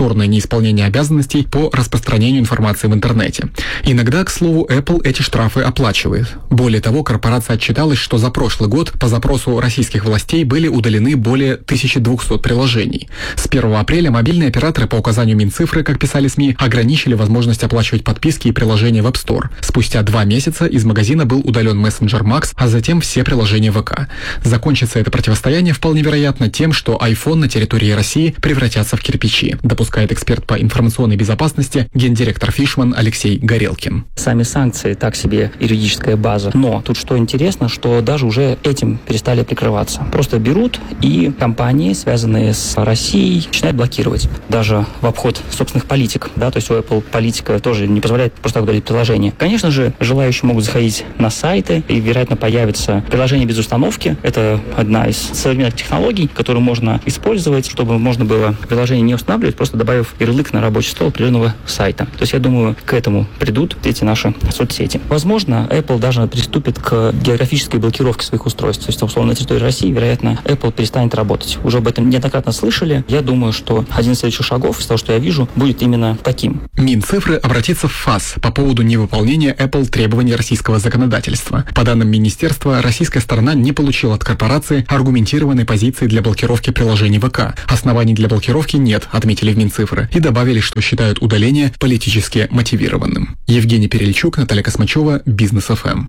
неисполнения обязанностей по распространению информации в интернете. Иногда, к слову, Apple эти штрафы оплачивает. Более того, корпорация отчиталась, что за прошлый год по запросу российских властей были удалены более тысяча двести приложений. С первого апреля мобильные операторы по указанию Минцифры, как писали СМИ, ограничили возможность оплачивать подписки и приложения в App Store. Спустя два месяца из магазина был удален мессенджер Max, а затем все приложения ВК. Закончится это противостояние вполне вероятно тем, что iPhone на территории России превратятся в кирпичи, допускает эксперт по информационной безопасности, гендиректор Фишман Алексей Горелкин. Сами санкции так себе юридическая база. Но тут что интересно, что даже уже этим перестали прикрываться. Просто берут и компании, связанные с Россией, начинают блокировать. Даже в обход собственных политик. Да, то есть у Apple политика тоже не позволяет просто так удалить приложение. Конечно же, желающие могут заходить на сайты, и, вероятно, появится приложение без установки. Это одна из современных технологий, которую можно использовать, чтобы можно было приложение не устанавливать, просто добавив ярлык на рабочий стол определенного сайта. То есть, я думаю, к этому придут эти наши соцсети. Возможно, Apple даже приступит к географической блокировке своих устройств. То есть, условно, на территории России, вероятно, Apple перестанет работать. Уже об этом неоднократно слышали. Я думаю, что один из следующих шагов, из того, что я вижу, будет именно таким. Минцифры обратится в ФАС по поводу невыполнения Apple требований российского законодательства. По данным министерства, российская сторона не получила от корпорации аргументированной позиции для блокировки приложений ВК. Оснований для блокировки нет, отметили в Минцифры, и добавили, что считают удаление политически мотивированным. Евгений Перельчук, Наталья Космачева, Бизнес эф эм.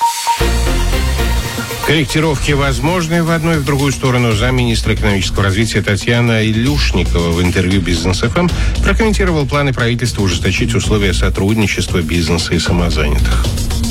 Корректировки возможны в одну и в другую сторону. Замминистра экономического развития Татьяна Илюшникова в интервью «Бизнес эф эм» прокомментировал планы правительства ужесточить условия сотрудничества бизнеса и самозанятых.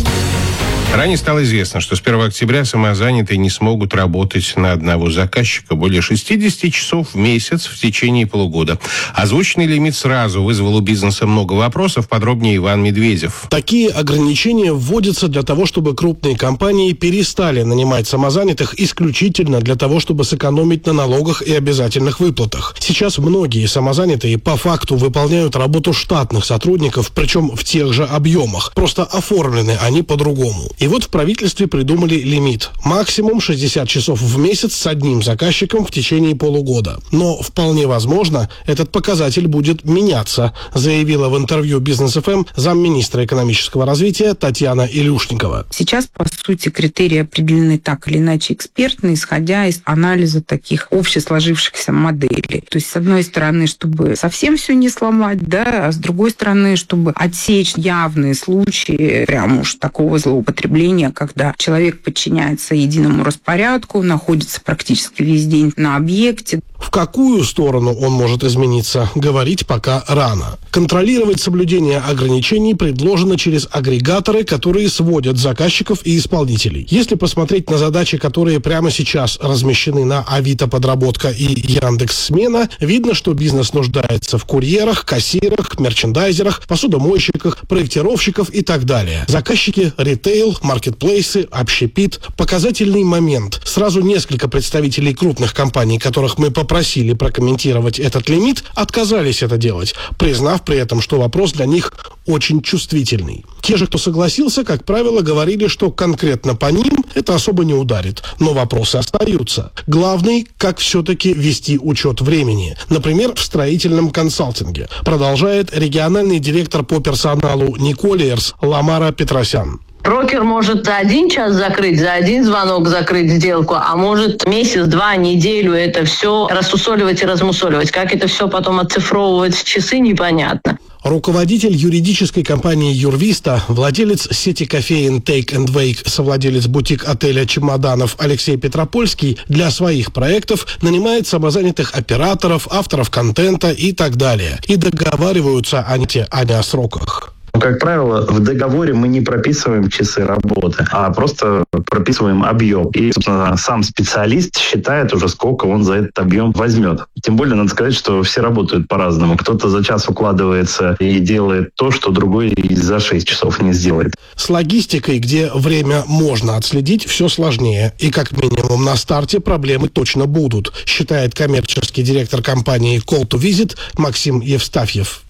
Ранее стало известно, что с первого октября самозанятые не смогут работать на одного заказчика более шестьдесят часов в месяц в течение полугода. Озвученный лимит сразу вызвал у бизнеса много вопросов. Подробнее Иван Медведев. Такие ограничения вводятся для того, чтобы крупные компании перестали нанимать самозанятых исключительно для того, чтобы сэкономить на налогах и обязательных выплатах. Сейчас многие самозанятые по факту выполняют работу штатных сотрудников, причем в тех же объемах. Просто оформлены они по-другому. И вот в правительстве придумали лимит. Максимум шестьдесят часов в месяц с одним заказчиком в течение полугода. Но вполне возможно, этот показатель будет меняться, заявила в интервью «Бизнес эф эм» замминистра экономического развития Татьяна Илюшникова. Сейчас, по сути, критерии определены так или иначе экспертно, исходя из анализа таких общесложившихся моделей. То есть, с одной стороны, чтобы совсем все не сломать, да, а с другой стороны, чтобы отсечь явные случаи прям уж такого злоупотребления, когда человек подчиняется единому распорядку, находится практически весь день на объекте. В какую сторону он может измениться, говорить пока рано. Контролировать соблюдение ограничений предложено через агрегаторы, которые сводят заказчиков и исполнителей. Если посмотреть на задачи, которые прямо сейчас размещены на Авито Подработка и Яндекс.Смена, видно, что бизнес нуждается в курьерах, кассирах, мерчендайзерах, посудомойщиках, проектировщиков и так далее. Заказчики ритейл, маркетплейсы, общепит. Показательный момент. Сразу несколько представителей крупных компаний, которых мы попросили прокомментировать этот лимит, отказались это делать, признав при этом, что вопрос для них очень чувствительный. Те же, кто согласился, как правило, говорили, что конкретно по ним это особо не ударит, но вопросы остаются. Главный, как все-таки вести учет времени, например, в строительном консалтинге, продолжает региональный директор по персоналу Николиерс Ламара Петросян. Брокер может за один час закрыть, за один звонок закрыть сделку, а может месяц, два, неделю это все рассусоливать и размусоливать. Как это все потом оцифровывать в часы, непонятно. Руководитель юридической компании «Юрвиста», владелец сети кофеин «Take and Wake», совладелец бутик-отеля «Чемоданов» Алексей Петропольский для своих проектов нанимает самозанятых операторов, авторов контента и так далее. И договариваются они, они о сроках. Как правило, в договоре мы не прописываем часы работы, а просто прописываем объем. И, собственно, сам специалист считает уже, сколько он за этот объем возьмет. Тем более, надо сказать, что все работают по-разному. Кто-то за час укладывается и делает то, что другой и за шесть часов не сделает. С логистикой, где время можно отследить, все сложнее. И как минимум на старте проблемы точно будут, считает коммерческий директор компании Call to Visit Максим Евстафьев.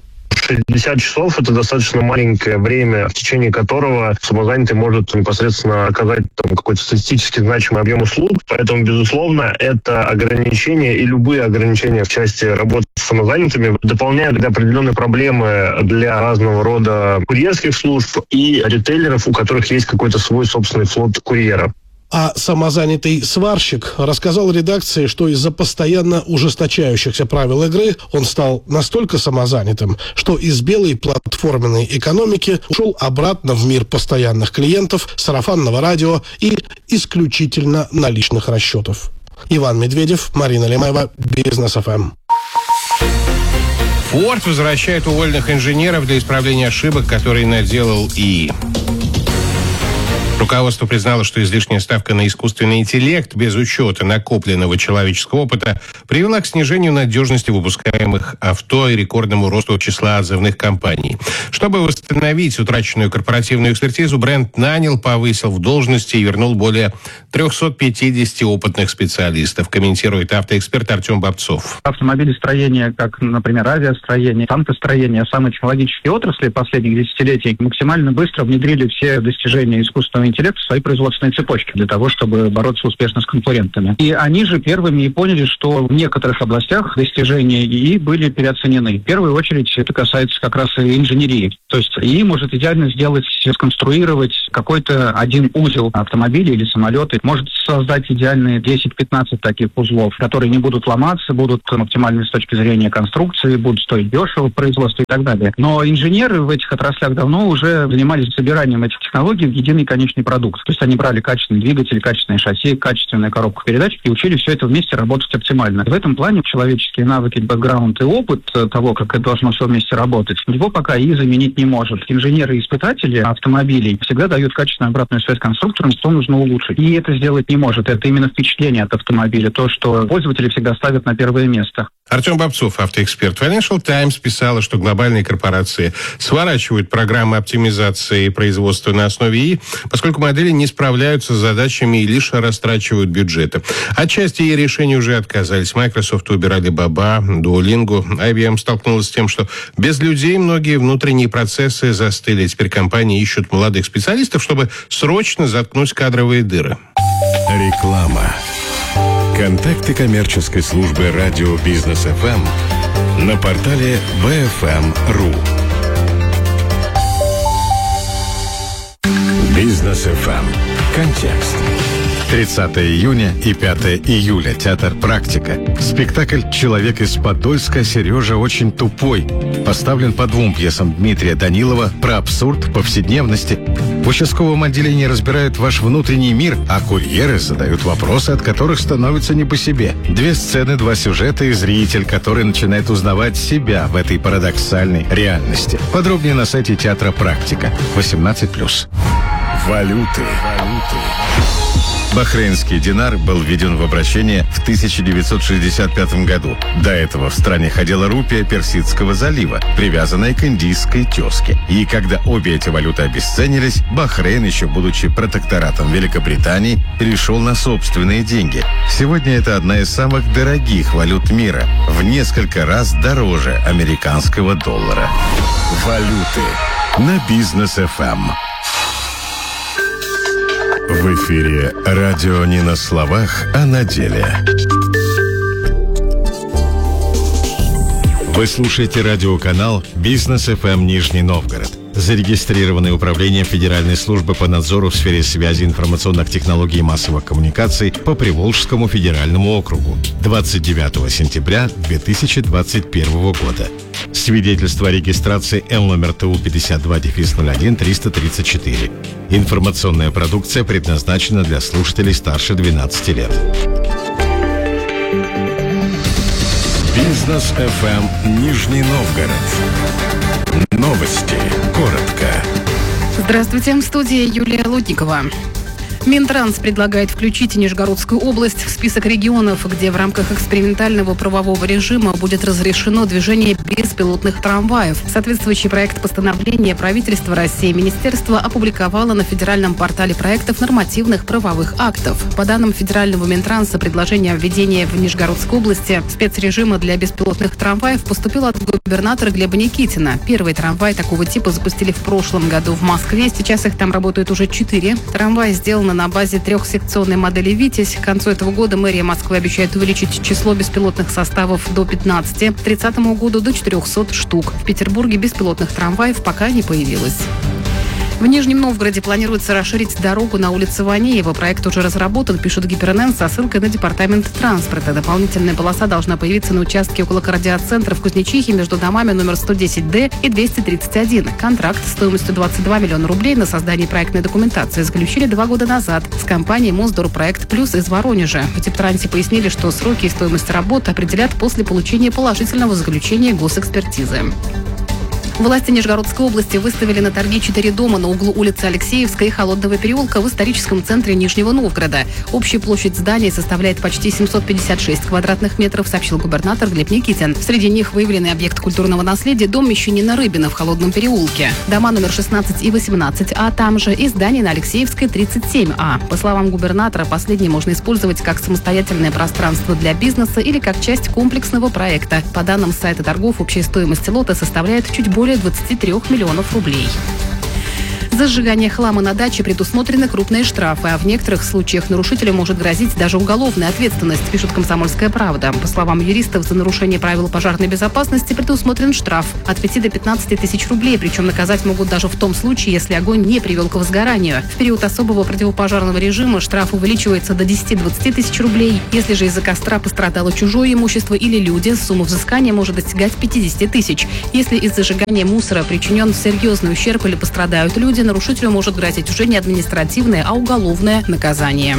шестьдесят часов – это достаточно маленькое время, в течение которого самозанятый может непосредственно оказать там какой-то статистически значимый объем услуг. Поэтому, безусловно, это ограничения и любые ограничения в части работы с самозанятыми дополняют определенные проблемы для разного рода курьерских служб и ритейлеров, у которых есть какой-то свой собственный флот курьеров. А самозанятый сварщик рассказал редакции, что из-за постоянно ужесточающихся правил игры он стал настолько самозанятым, что из белой платформенной экономики ушел обратно в мир постоянных клиентов, сарафанного радио и исключительно наличных расчетов. Иван Медведев, Марина Лемаева, Бизнес эф эм. Форд возвращает уволенных инженеров для исправления ошибок, которые наделал ИИ. Руководство признало, что излишняя ставка на искусственный интеллект без учета накопленного человеческого опыта привела к снижению надежности выпускаемых авто и рекордному росту числа отзывных компаний. Чтобы восстановить утраченную корпоративную экспертизу, бренд нанял, повысил в должности и вернул более триста пятьдесят опытных специалистов, комментирует автоэксперт Артем Бобцов. Автомобилестроение, как, например, авиастроение, танкостроение, самые технологические отрасли последних десятилетий максимально быстро внедрили все достижения искусственного интеллекта в свои производственные цепочки для того, чтобы бороться успешно с конкурентами. И они же первыми и поняли, что в некоторых областях достижения ИИ были переоценены. В первую очередь это касается как раз и инженерии. То есть ИИ может идеально сделать, сконструировать какой-то один узел автомобиля или самолета, может создать идеальные десять-пятнадцать таких узлов, которые не будут ломаться, будут оптимальны с точки зрения конструкции, будут стоить дешево в производстве и так далее. Но инженеры в этих отраслях давно уже занимались собиранием этих технологий в единый конечный продукт. То есть они брали качественный двигатель, качественное шасси, качественную коробку передач и учили все это вместе работать оптимально. В этом плане человеческие навыки, бэкграунд и опыт того, как это должно все вместе работать, его пока ИИ заменить не может. Инженеры и испытатели автомобилей всегда дают качественную обратную связь конструкторам, что нужно улучшить. И это сделать не может. Это именно впечатление от автомобиля, то, что пользователи всегда ставят на первое место. Артем Бобцов, автоэксперт. Financial Times писала, что глобальные корпорации сворачивают программы оптимизации производства на основе ИИ, поскольку модели не справляются с задачами и лишь растрачивают бюджеты. Отчасти ИИ решения уже отказались. Microsoft, Uber, Alibaba, Duolingo. ай би эм столкнулась с тем, что без людей многие внутренние процессы застыли. Теперь компании ищут молодых специалистов, чтобы срочно заткнуть кадровые дыры. Реклама. Контакты коммерческой службы радио Бизнес эф эм на портале би эф эм точка ру. Бизнес эф эм. Контекст. тридцатого июня и пятого июля. Театр «Практика». Спектакль «Человек из Подольска» Сережа очень тупой. Поставлен по двум пьесам Дмитрия Данилова про абсурд повседневности. В участковом отделении разбирают ваш внутренний мир, а курьеры задают вопросы, от которых становится не по себе. Две сцены, два сюжета и зритель, который начинает узнавать себя в этой парадоксальной реальности. Подробнее на сайте театра «Практика». восемнадцать плюс. Валюты. Валюты. Бахрейнский динар был введен в обращение в тысяча девятьсот шестьдесят пятом году. До этого в стране ходила рупия Персидского залива, привязанная к индийской тезке. И когда обе эти валюты обесценились, Бахрейн, еще будучи протекторатом Великобритании, перешел на собственные деньги. Сегодня это одна из самых дорогих валют мира, в несколько раз дороже американского доллара. Валюты на Бизнес эф эм. В эфире радио не на словах, а на деле. Вы слушаете радиоканал Бизнес эф эм Нижний Новгород, зарегистрированный управлением Федеральной службы по надзору в сфере связи, информационных технологий и массовых коммуникаций по Приволжскому федеральному округу двадцать девятого сентября две тысячи двадцать первого года. Свидетельство о регистрации Эл номер Т У пятьдесят два ноль один триста тридцать четыре. Информационная продукция предназначена для слушателей старше двенадцати лет. Бизнес эф эм Нижний Новгород. Новости. Коротко. Здравствуйте, в студии Юлия Лутникова. Минтранс предлагает включить Нижегородскую область в список регионов, где в рамках экспериментального правового режима будет разрешено движение беспилотных трамваев. Соответствующий проект постановления правительства России министерство опубликовало на федеральном портале проектов нормативных правовых актов. По данным федерального Минтранса, предложение о введении в Нижегородской области спецрежима для беспилотных трамваев поступило от губернатора Глеба Никитина. Первый трамвай такого типа запустили в прошлом году в Москве. Сейчас их там работают уже четыре. Трамвай сделан на базе трехсекционной модели «Витязь». К концу этого года мэрия Москвы обещает увеличить число беспилотных составов до пятнадцати, к тридцатому году до четырехсот штук. В Петербурге беспилотных трамваев пока не появилось. В Нижнем Новгороде планируется расширить дорогу на улице Ванеева. Проект уже разработан, пишет ГИПРНН со ссылкой на департамент транспорта. Дополнительная полоса должна появиться на участке около кардиоцентра в Кузнечихе между домами номер сто десять дэ и двести тридцать один. Контракт стоимостью двадцать два миллиона рублей на создание проектной документации заключили два года назад с компанией «Мосдорпроект Плюс» из Воронежа. В Дептрансе пояснили, что сроки и стоимость работ определят после получения положительного заключения госэкспертизы. Власти Нижегородской области выставили на торги четыре дома на углу улицы Алексеевской и Холодного переулка в историческом центре Нижнего Новгорода. Общая площадь зданий составляет почти семьсот пятьдесят шесть квадратных метров, сообщил губернатор Глеб Никитин. Среди них выявленный объект культурного наследия дом мещанина Рыбина в Холодном переулке. Дома номер шестнадцать и восемнадцать а там же и здание на Алексеевской тридцать семь а. По словам губернатора, последнее можно использовать как самостоятельное пространство для бизнеса или как часть комплексного проекта. По данным сайта торгов, общая стоимость лота составляет чуть более более двадцати трёх миллионов рублей. За сжигание хлама на даче предусмотрены крупные штрафы, а в некоторых случаях нарушителю может грозить даже уголовная ответственность, пишет «Комсомольская правда». По словам юристов, за нарушение правил пожарной безопасности предусмотрен штраф от пяти до пятнадцати тысяч рублей, причем наказать могут даже в том случае, если огонь не привел к возгоранию. В период особого противопожарного режима штраф увеличивается до десяти-двадцати тысяч рублей. Если же из-за костра пострадало чужое имущество или люди, сумма взыскания может достигать пятидесяти тысяч. Если из зажигания мусора причинен серьезный ущерб или пострадают люди, нарушителю может грозить уже не административное, а уголовное наказание.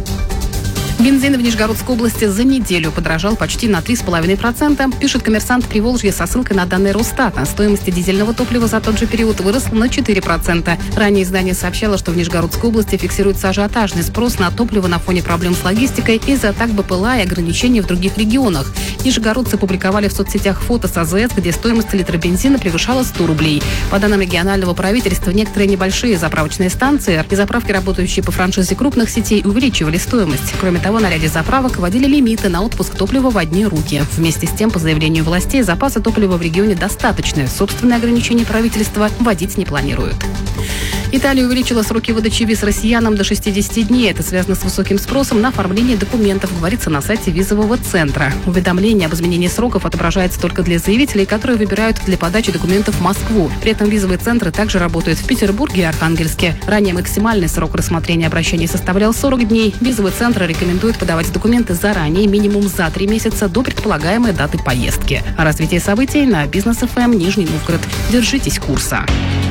Бензин в Нижегородской области за неделю подорожал почти на три с половиной процента, пишет «Коммерсант Приволжья» со ссылкой на данные Росстата. Стоимость дизельного топлива за тот же период выросла на четыре процента. Ранее издание сообщало, что в Нижегородской области фиксируется ажиотажный спрос на топливо на фоне проблем с логистикой из-за атак БПЛА и ограничений в других регионах. Нижегородцы публиковали в соцсетях фото с АЗС, где стоимость литра бензина превышала сто рублей. По данным регионального правительства, некоторые небольшие заправочные станции и заправки, работающие по франшизе крупных сетей, увеличивали стоимость. Кроме того, на ряде заправок вводили лимиты на отпуск топлива в одни руки. Вместе с тем, по заявлению властей, запасы топлива в регионе достаточны. Собственные ограничения правительства вводить не планируют. Италия увеличила сроки выдачи виз россиянам до шестидесяти дней. Это связано с высоким спросом на оформление документов, говорится на сайте визового центра. Уведомление об изменении сроков отображается только для заявителей, которые выбирают для подачи документов Москву. При этом визовые центры также работают в Петербурге и Архангельске. Ранее максимальный срок рассмотрения обращений составлял сорок дней. Визовые центры рекомендуют подавать документы заранее, минимум за три месяца до предполагаемой даты поездки. О развитии событий на Бизнес эф эм Нижний Новгород. Держитесь курса.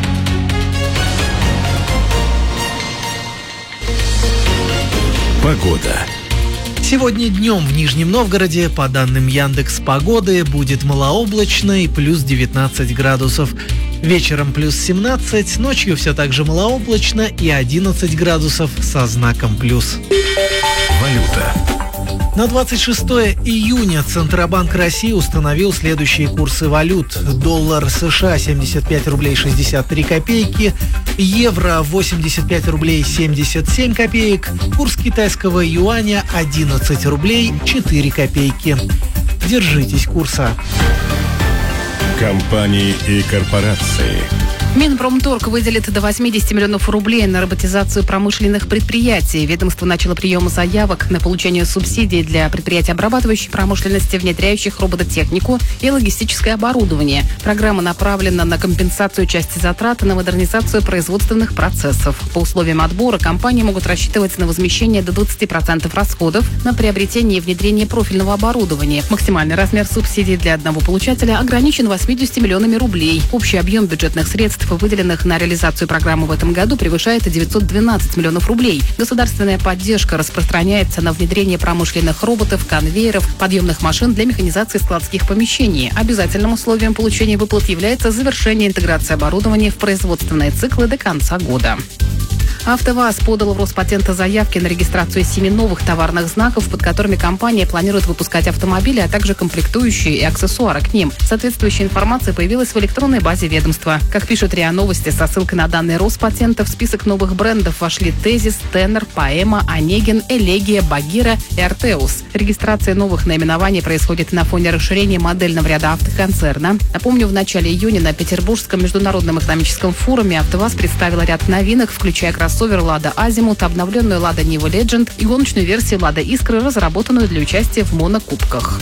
Погода. Сегодня днем в Нижнем Новгороде, по данным Яндекс.Погоды, будет малооблачно и плюс девятнадцать градусов. Вечером плюс семнадцать, ночью все так же малооблачно и одиннадцать градусов со знаком плюс. Валюта. На двадцать шестое июня Центробанк России установил следующие курсы валют. Доллар США семьдесят пять рублей шестьдесят три копейки, евро восемьдесят пять рублей семьдесят семь копеек, курс китайского юаня одиннадцать рублей четыре копейки. Держитесь курса. Компании и корпорации. Минпромторг выделит до восьмидесяти миллионов рублей на роботизацию промышленных предприятий. Ведомство начало прием заявок на получение субсидий для предприятий обрабатывающей промышленности, внедряющих робототехнику и логистическое оборудование. Программа направлена на компенсацию части затрат на модернизацию производственных процессов. По условиям отбора компании могут рассчитывать на возмещение до двадцати процентов расходов на приобретение и внедрение профильного оборудования. Максимальный размер субсидий для одного получателя ограничен восьмидесятью миллионами рублей. Общий объем бюджетных средств, выделенных на реализацию программы в этом году, превышает девятьсот двенадцать миллионов рублей. Государственная поддержка распространяется на внедрение промышленных роботов, конвейеров, подъемных машин для механизации складских помещений. Обязательным условием получения выплат является завершение интеграции оборудования в производственные циклы до конца года. АвтоВАЗ подал в Роспатенты заявки на регистрацию семи новых товарных знаков, под которыми компания планирует выпускать автомобили, а также комплектующие и аксессуары к ним. Соответствующая информация появилась в электронной базе ведомства. Как пишет РИА Новости, со ссылкой на данные Роспатента, в список новых брендов вошли Тезис, Теннер, Поэма, Онегин, Элегия, Багира и Артеус. Регистрация новых наименований происходит на фоне расширения модельного ряда автоконцерна. Напомню, в начале июня на Петербургском международном экономическом форуме АвтоВАЗ представила ряд новинок, включая кроссовер «Лада Азимут», обновленную «Лада Нива Legend» и гоночную версию «Лада Искры», разработанную для участия в монокубках.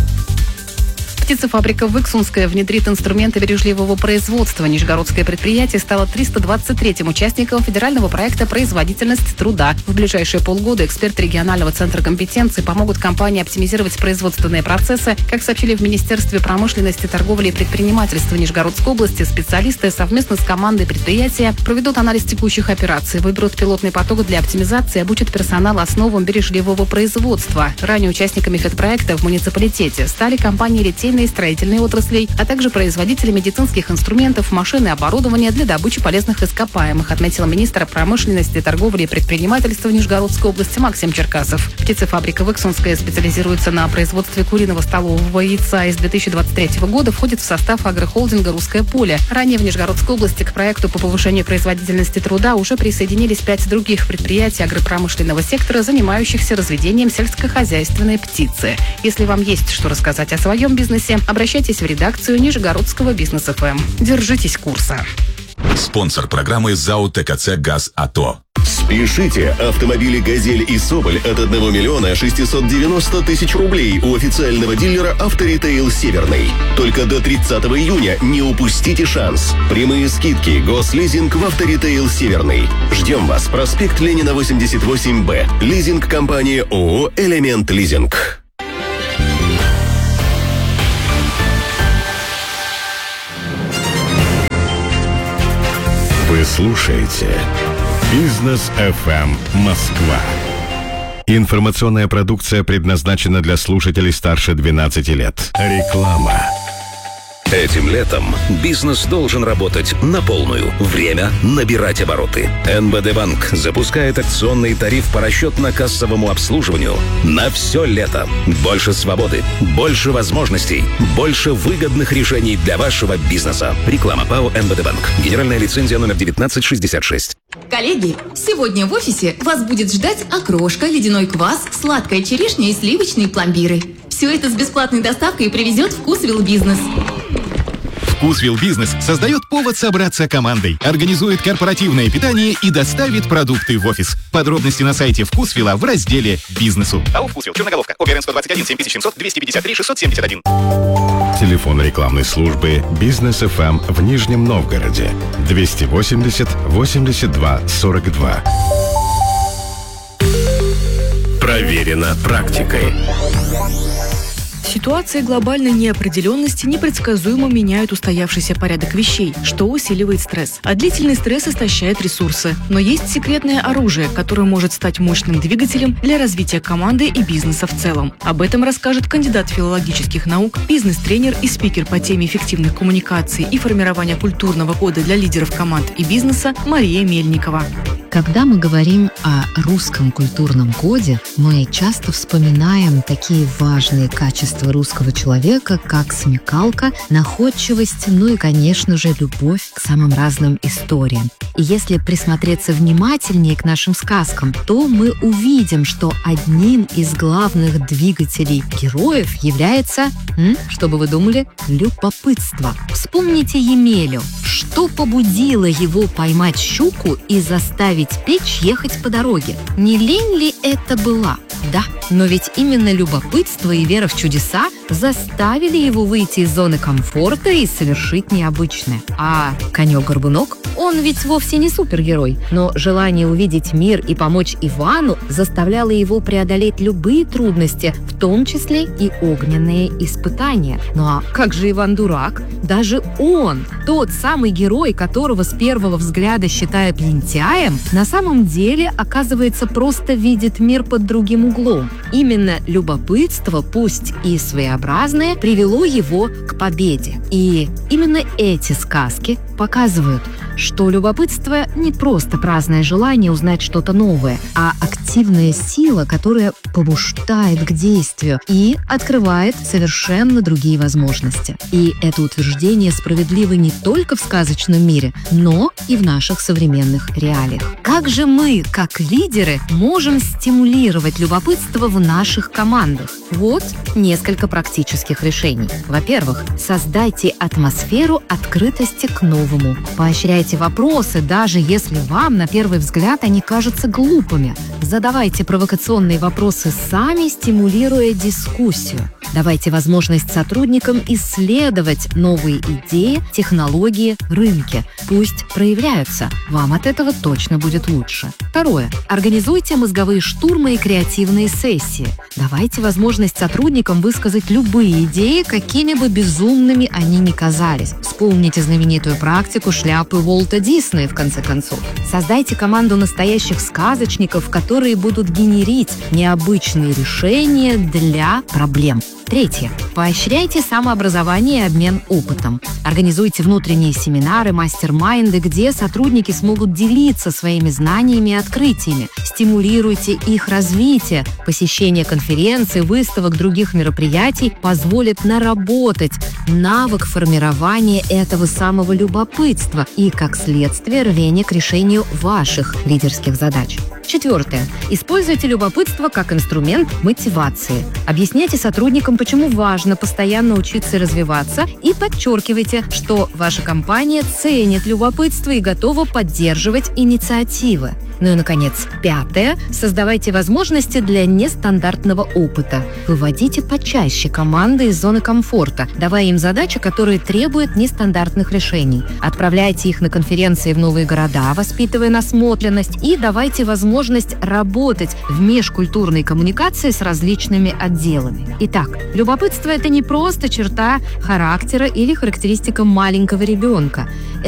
Птицефабрика «Выксунская» внедрит инструменты бережливого производства. Нижегородское предприятие стало триста двадцать третьим участником федерального проекта «Производительность труда». В ближайшие полгода эксперты регионального центра компетенции помогут компании оптимизировать производственные процессы. Как сообщили в Министерстве промышленности, торговли и предпринимательства Нижегородской области, специалисты совместно с командой предприятия проведут анализ текущих операций, выберут пилотный поток для оптимизации и обучат персонал основам бережливого производства. Ранее участниками федпроекта в муниципалитете стали компании литейной и строительной отраслей, а также производители медицинских инструментов, машин и оборудования для добычи полезных ископаемых, отметил министр промышленности, торговли и предпринимательства Нижегородской области Максим Черкасов. Птицефабрика «Выксунская» специализируется на производстве куриного столового яйца и с две тысячи двадцать третьего года входит в состав агрохолдинга «Русское поле». Ранее в Нижегородской области к проекту по повышению производительности труда уже присоединились пять других предприятий агропромышленного сектора, занимающихся разведением сельскохозяйственной птицы. Если вам есть что рассказать о своем бизнесе, обращайтесь в редакцию Нижегородского бизнес эф эм. Держитесь курса. Спонсор программы ЗАО ТКЦ «ГАЗ АТО». Спешите! Автомобили «Газель» и «Соболь» от одного миллиона шестисот девяноста тысяч рублей у официального дилера «Авторитейл Северный». Только до тридцатого июня не упустите шанс. Прямые скидки, гослизинг в «Авторитейл Северный». Ждем вас. Проспект Ленина, восемьдесят восемь Б. Лизинг-компания ООО «Элемент Лизинг». Вы слушаете Бизнес эф эм Москва. Информационная продукция предназначена для слушателей старше двенадцати лет. Реклама. Этим летом бизнес должен работать на полную. Время набирать обороты. эн бэ дэ Банк запускает акционный тариф по расчетно-кассовому обслуживанию на все лето. Больше свободы, больше возможностей, больше выгодных решений для вашего бизнеса. Реклама ПАО эн бэ дэ Банк. Генеральная лицензия номер девятнадцать шестьдесят шесть. Коллеги, сегодня в офисе вас будет ждать окрошка, ледяной квас, сладкая черешня и сливочные пломбиры. Все это с бесплатной доставкой привезет Вкусвилл Бизнес. Вкусвилл Бизнес создает повод собраться командой, организует корпоративное питание и доставит продукты в офис. Подробности на сайте Вкусвилла в разделе «Бизнесу». АО «Вкусвилл», Черноголовка, ОГРН сто двадцать один семь тысяч семьсот двести пятьдесят три шестьсот семьдесят один. Телефон рекламной службы «Бизнес эф эм» в Нижнем Новгороде двести восемьдесят восемьдесят два сорок два. Проверено практикой. Ситуации глобальной неопределенности непредсказуемо меняют устоявшийся порядок вещей, что усиливает стресс. А длительный стресс истощает ресурсы. Но есть секретное оружие, которое может стать мощным двигателем для развития команды и бизнеса в целом. Об этом расскажет кандидат филологических наук, бизнес-тренер и спикер по теме эффективных коммуникаций и формирования культурного кода для лидеров команд и бизнеса Мария Мельникова. Когда мы говорим о русском культурном коде, мы часто вспоминаем такие важные качества русского человека, как смекалка, находчивость, ну и, конечно же, любовь к самым разным историям. И если присмотреться внимательнее к нашим сказкам, то мы увидим, что одним из главных двигателей героев является, м, что бы вы думали, любопытство. Вспомните Емелю. Что побудило его поймать щуку и заставить печь ехать по дороге? Не лень ли это была? Да, но ведь именно любопытство и вера в чудеса заставили его выйти из зоны комфорта и совершить необычное. А конек-горбунок? Он ведь вовсе не супергерой, но желание увидеть мир и помочь Ивану заставляло его преодолеть любые трудности, в том числе и огненные испытания. Ну а как же Иван Дурак? Даже он, тот самый герой, которого с первого взгляда считают лентяем, на самом деле оказывается просто видит видит мир под другим углом. Именно любопытство, пусть и своеобразное, привело его к победе. И именно эти сказки показывают, что любопытство не просто праздное желание узнать что-то новое, а активная сила, которая побуждает к действию и открывает совершенно другие возможности. И это утверждение справедливо не только в сказочном мире, но и в наших современных реалиях. Как же мы, как лидеры, можем стимулировать любопытство в наших командах? Вот несколько практических решений. Во-первых, создайте атмосферу открытости к новому. Поощряйте вопросы, даже если вам, на первый взгляд, они кажутся глупыми. Задавайте провокационные вопросы сами, стимулируя дискуссию. Давайте возможность сотрудникам исследовать новые идеи, технологии, рынки. Пусть проявляются. Вам от этого точно будет лучше. Второе. Организуйте мозговые штурмы и креативные сессии. Давайте возможность сотрудникам высказать любые идеи, какими бы безумными они ни казались. Вспомните знаменитую практику шляпы Уолта Диснея, в конце концов. Создайте команду настоящих сказочников, которые будут генерить необычные решения для проблем. Третье. Поощряйте самообразование и обмен опытом. Организуйте внутренние семинары, мастер-майнды, где сотрудники смогут делиться своими знаниями и открытиями. Стимулируйте их развитие. Посещение конференций, выставок, других мероприятий позволит наработать навык формирования этого самого любопытства и, как следствие, рвение к решению ваших лидерских задач. Четвертое. Используйте любопытство как инструмент мотивации. Объясняйте сотрудникам, почему важно постоянно учиться и развиваться, и подчеркивайте, что ваша компания ценит любопытство и готова поддерживать инициативы. Ну и, наконец, пятое. Создавайте возможности для нестандартного опыта. Выводите почаще команды из зоны комфорта, давая им задачи, которые требуют нестандартных решений. Отправляйте их на конференции в новые города, воспитывая насмотренность, и давайте возможность работать в межкультурной коммуникации с различными отделами. Итак, любопытство – это не просто черта характера или характеристика маленького ребенка.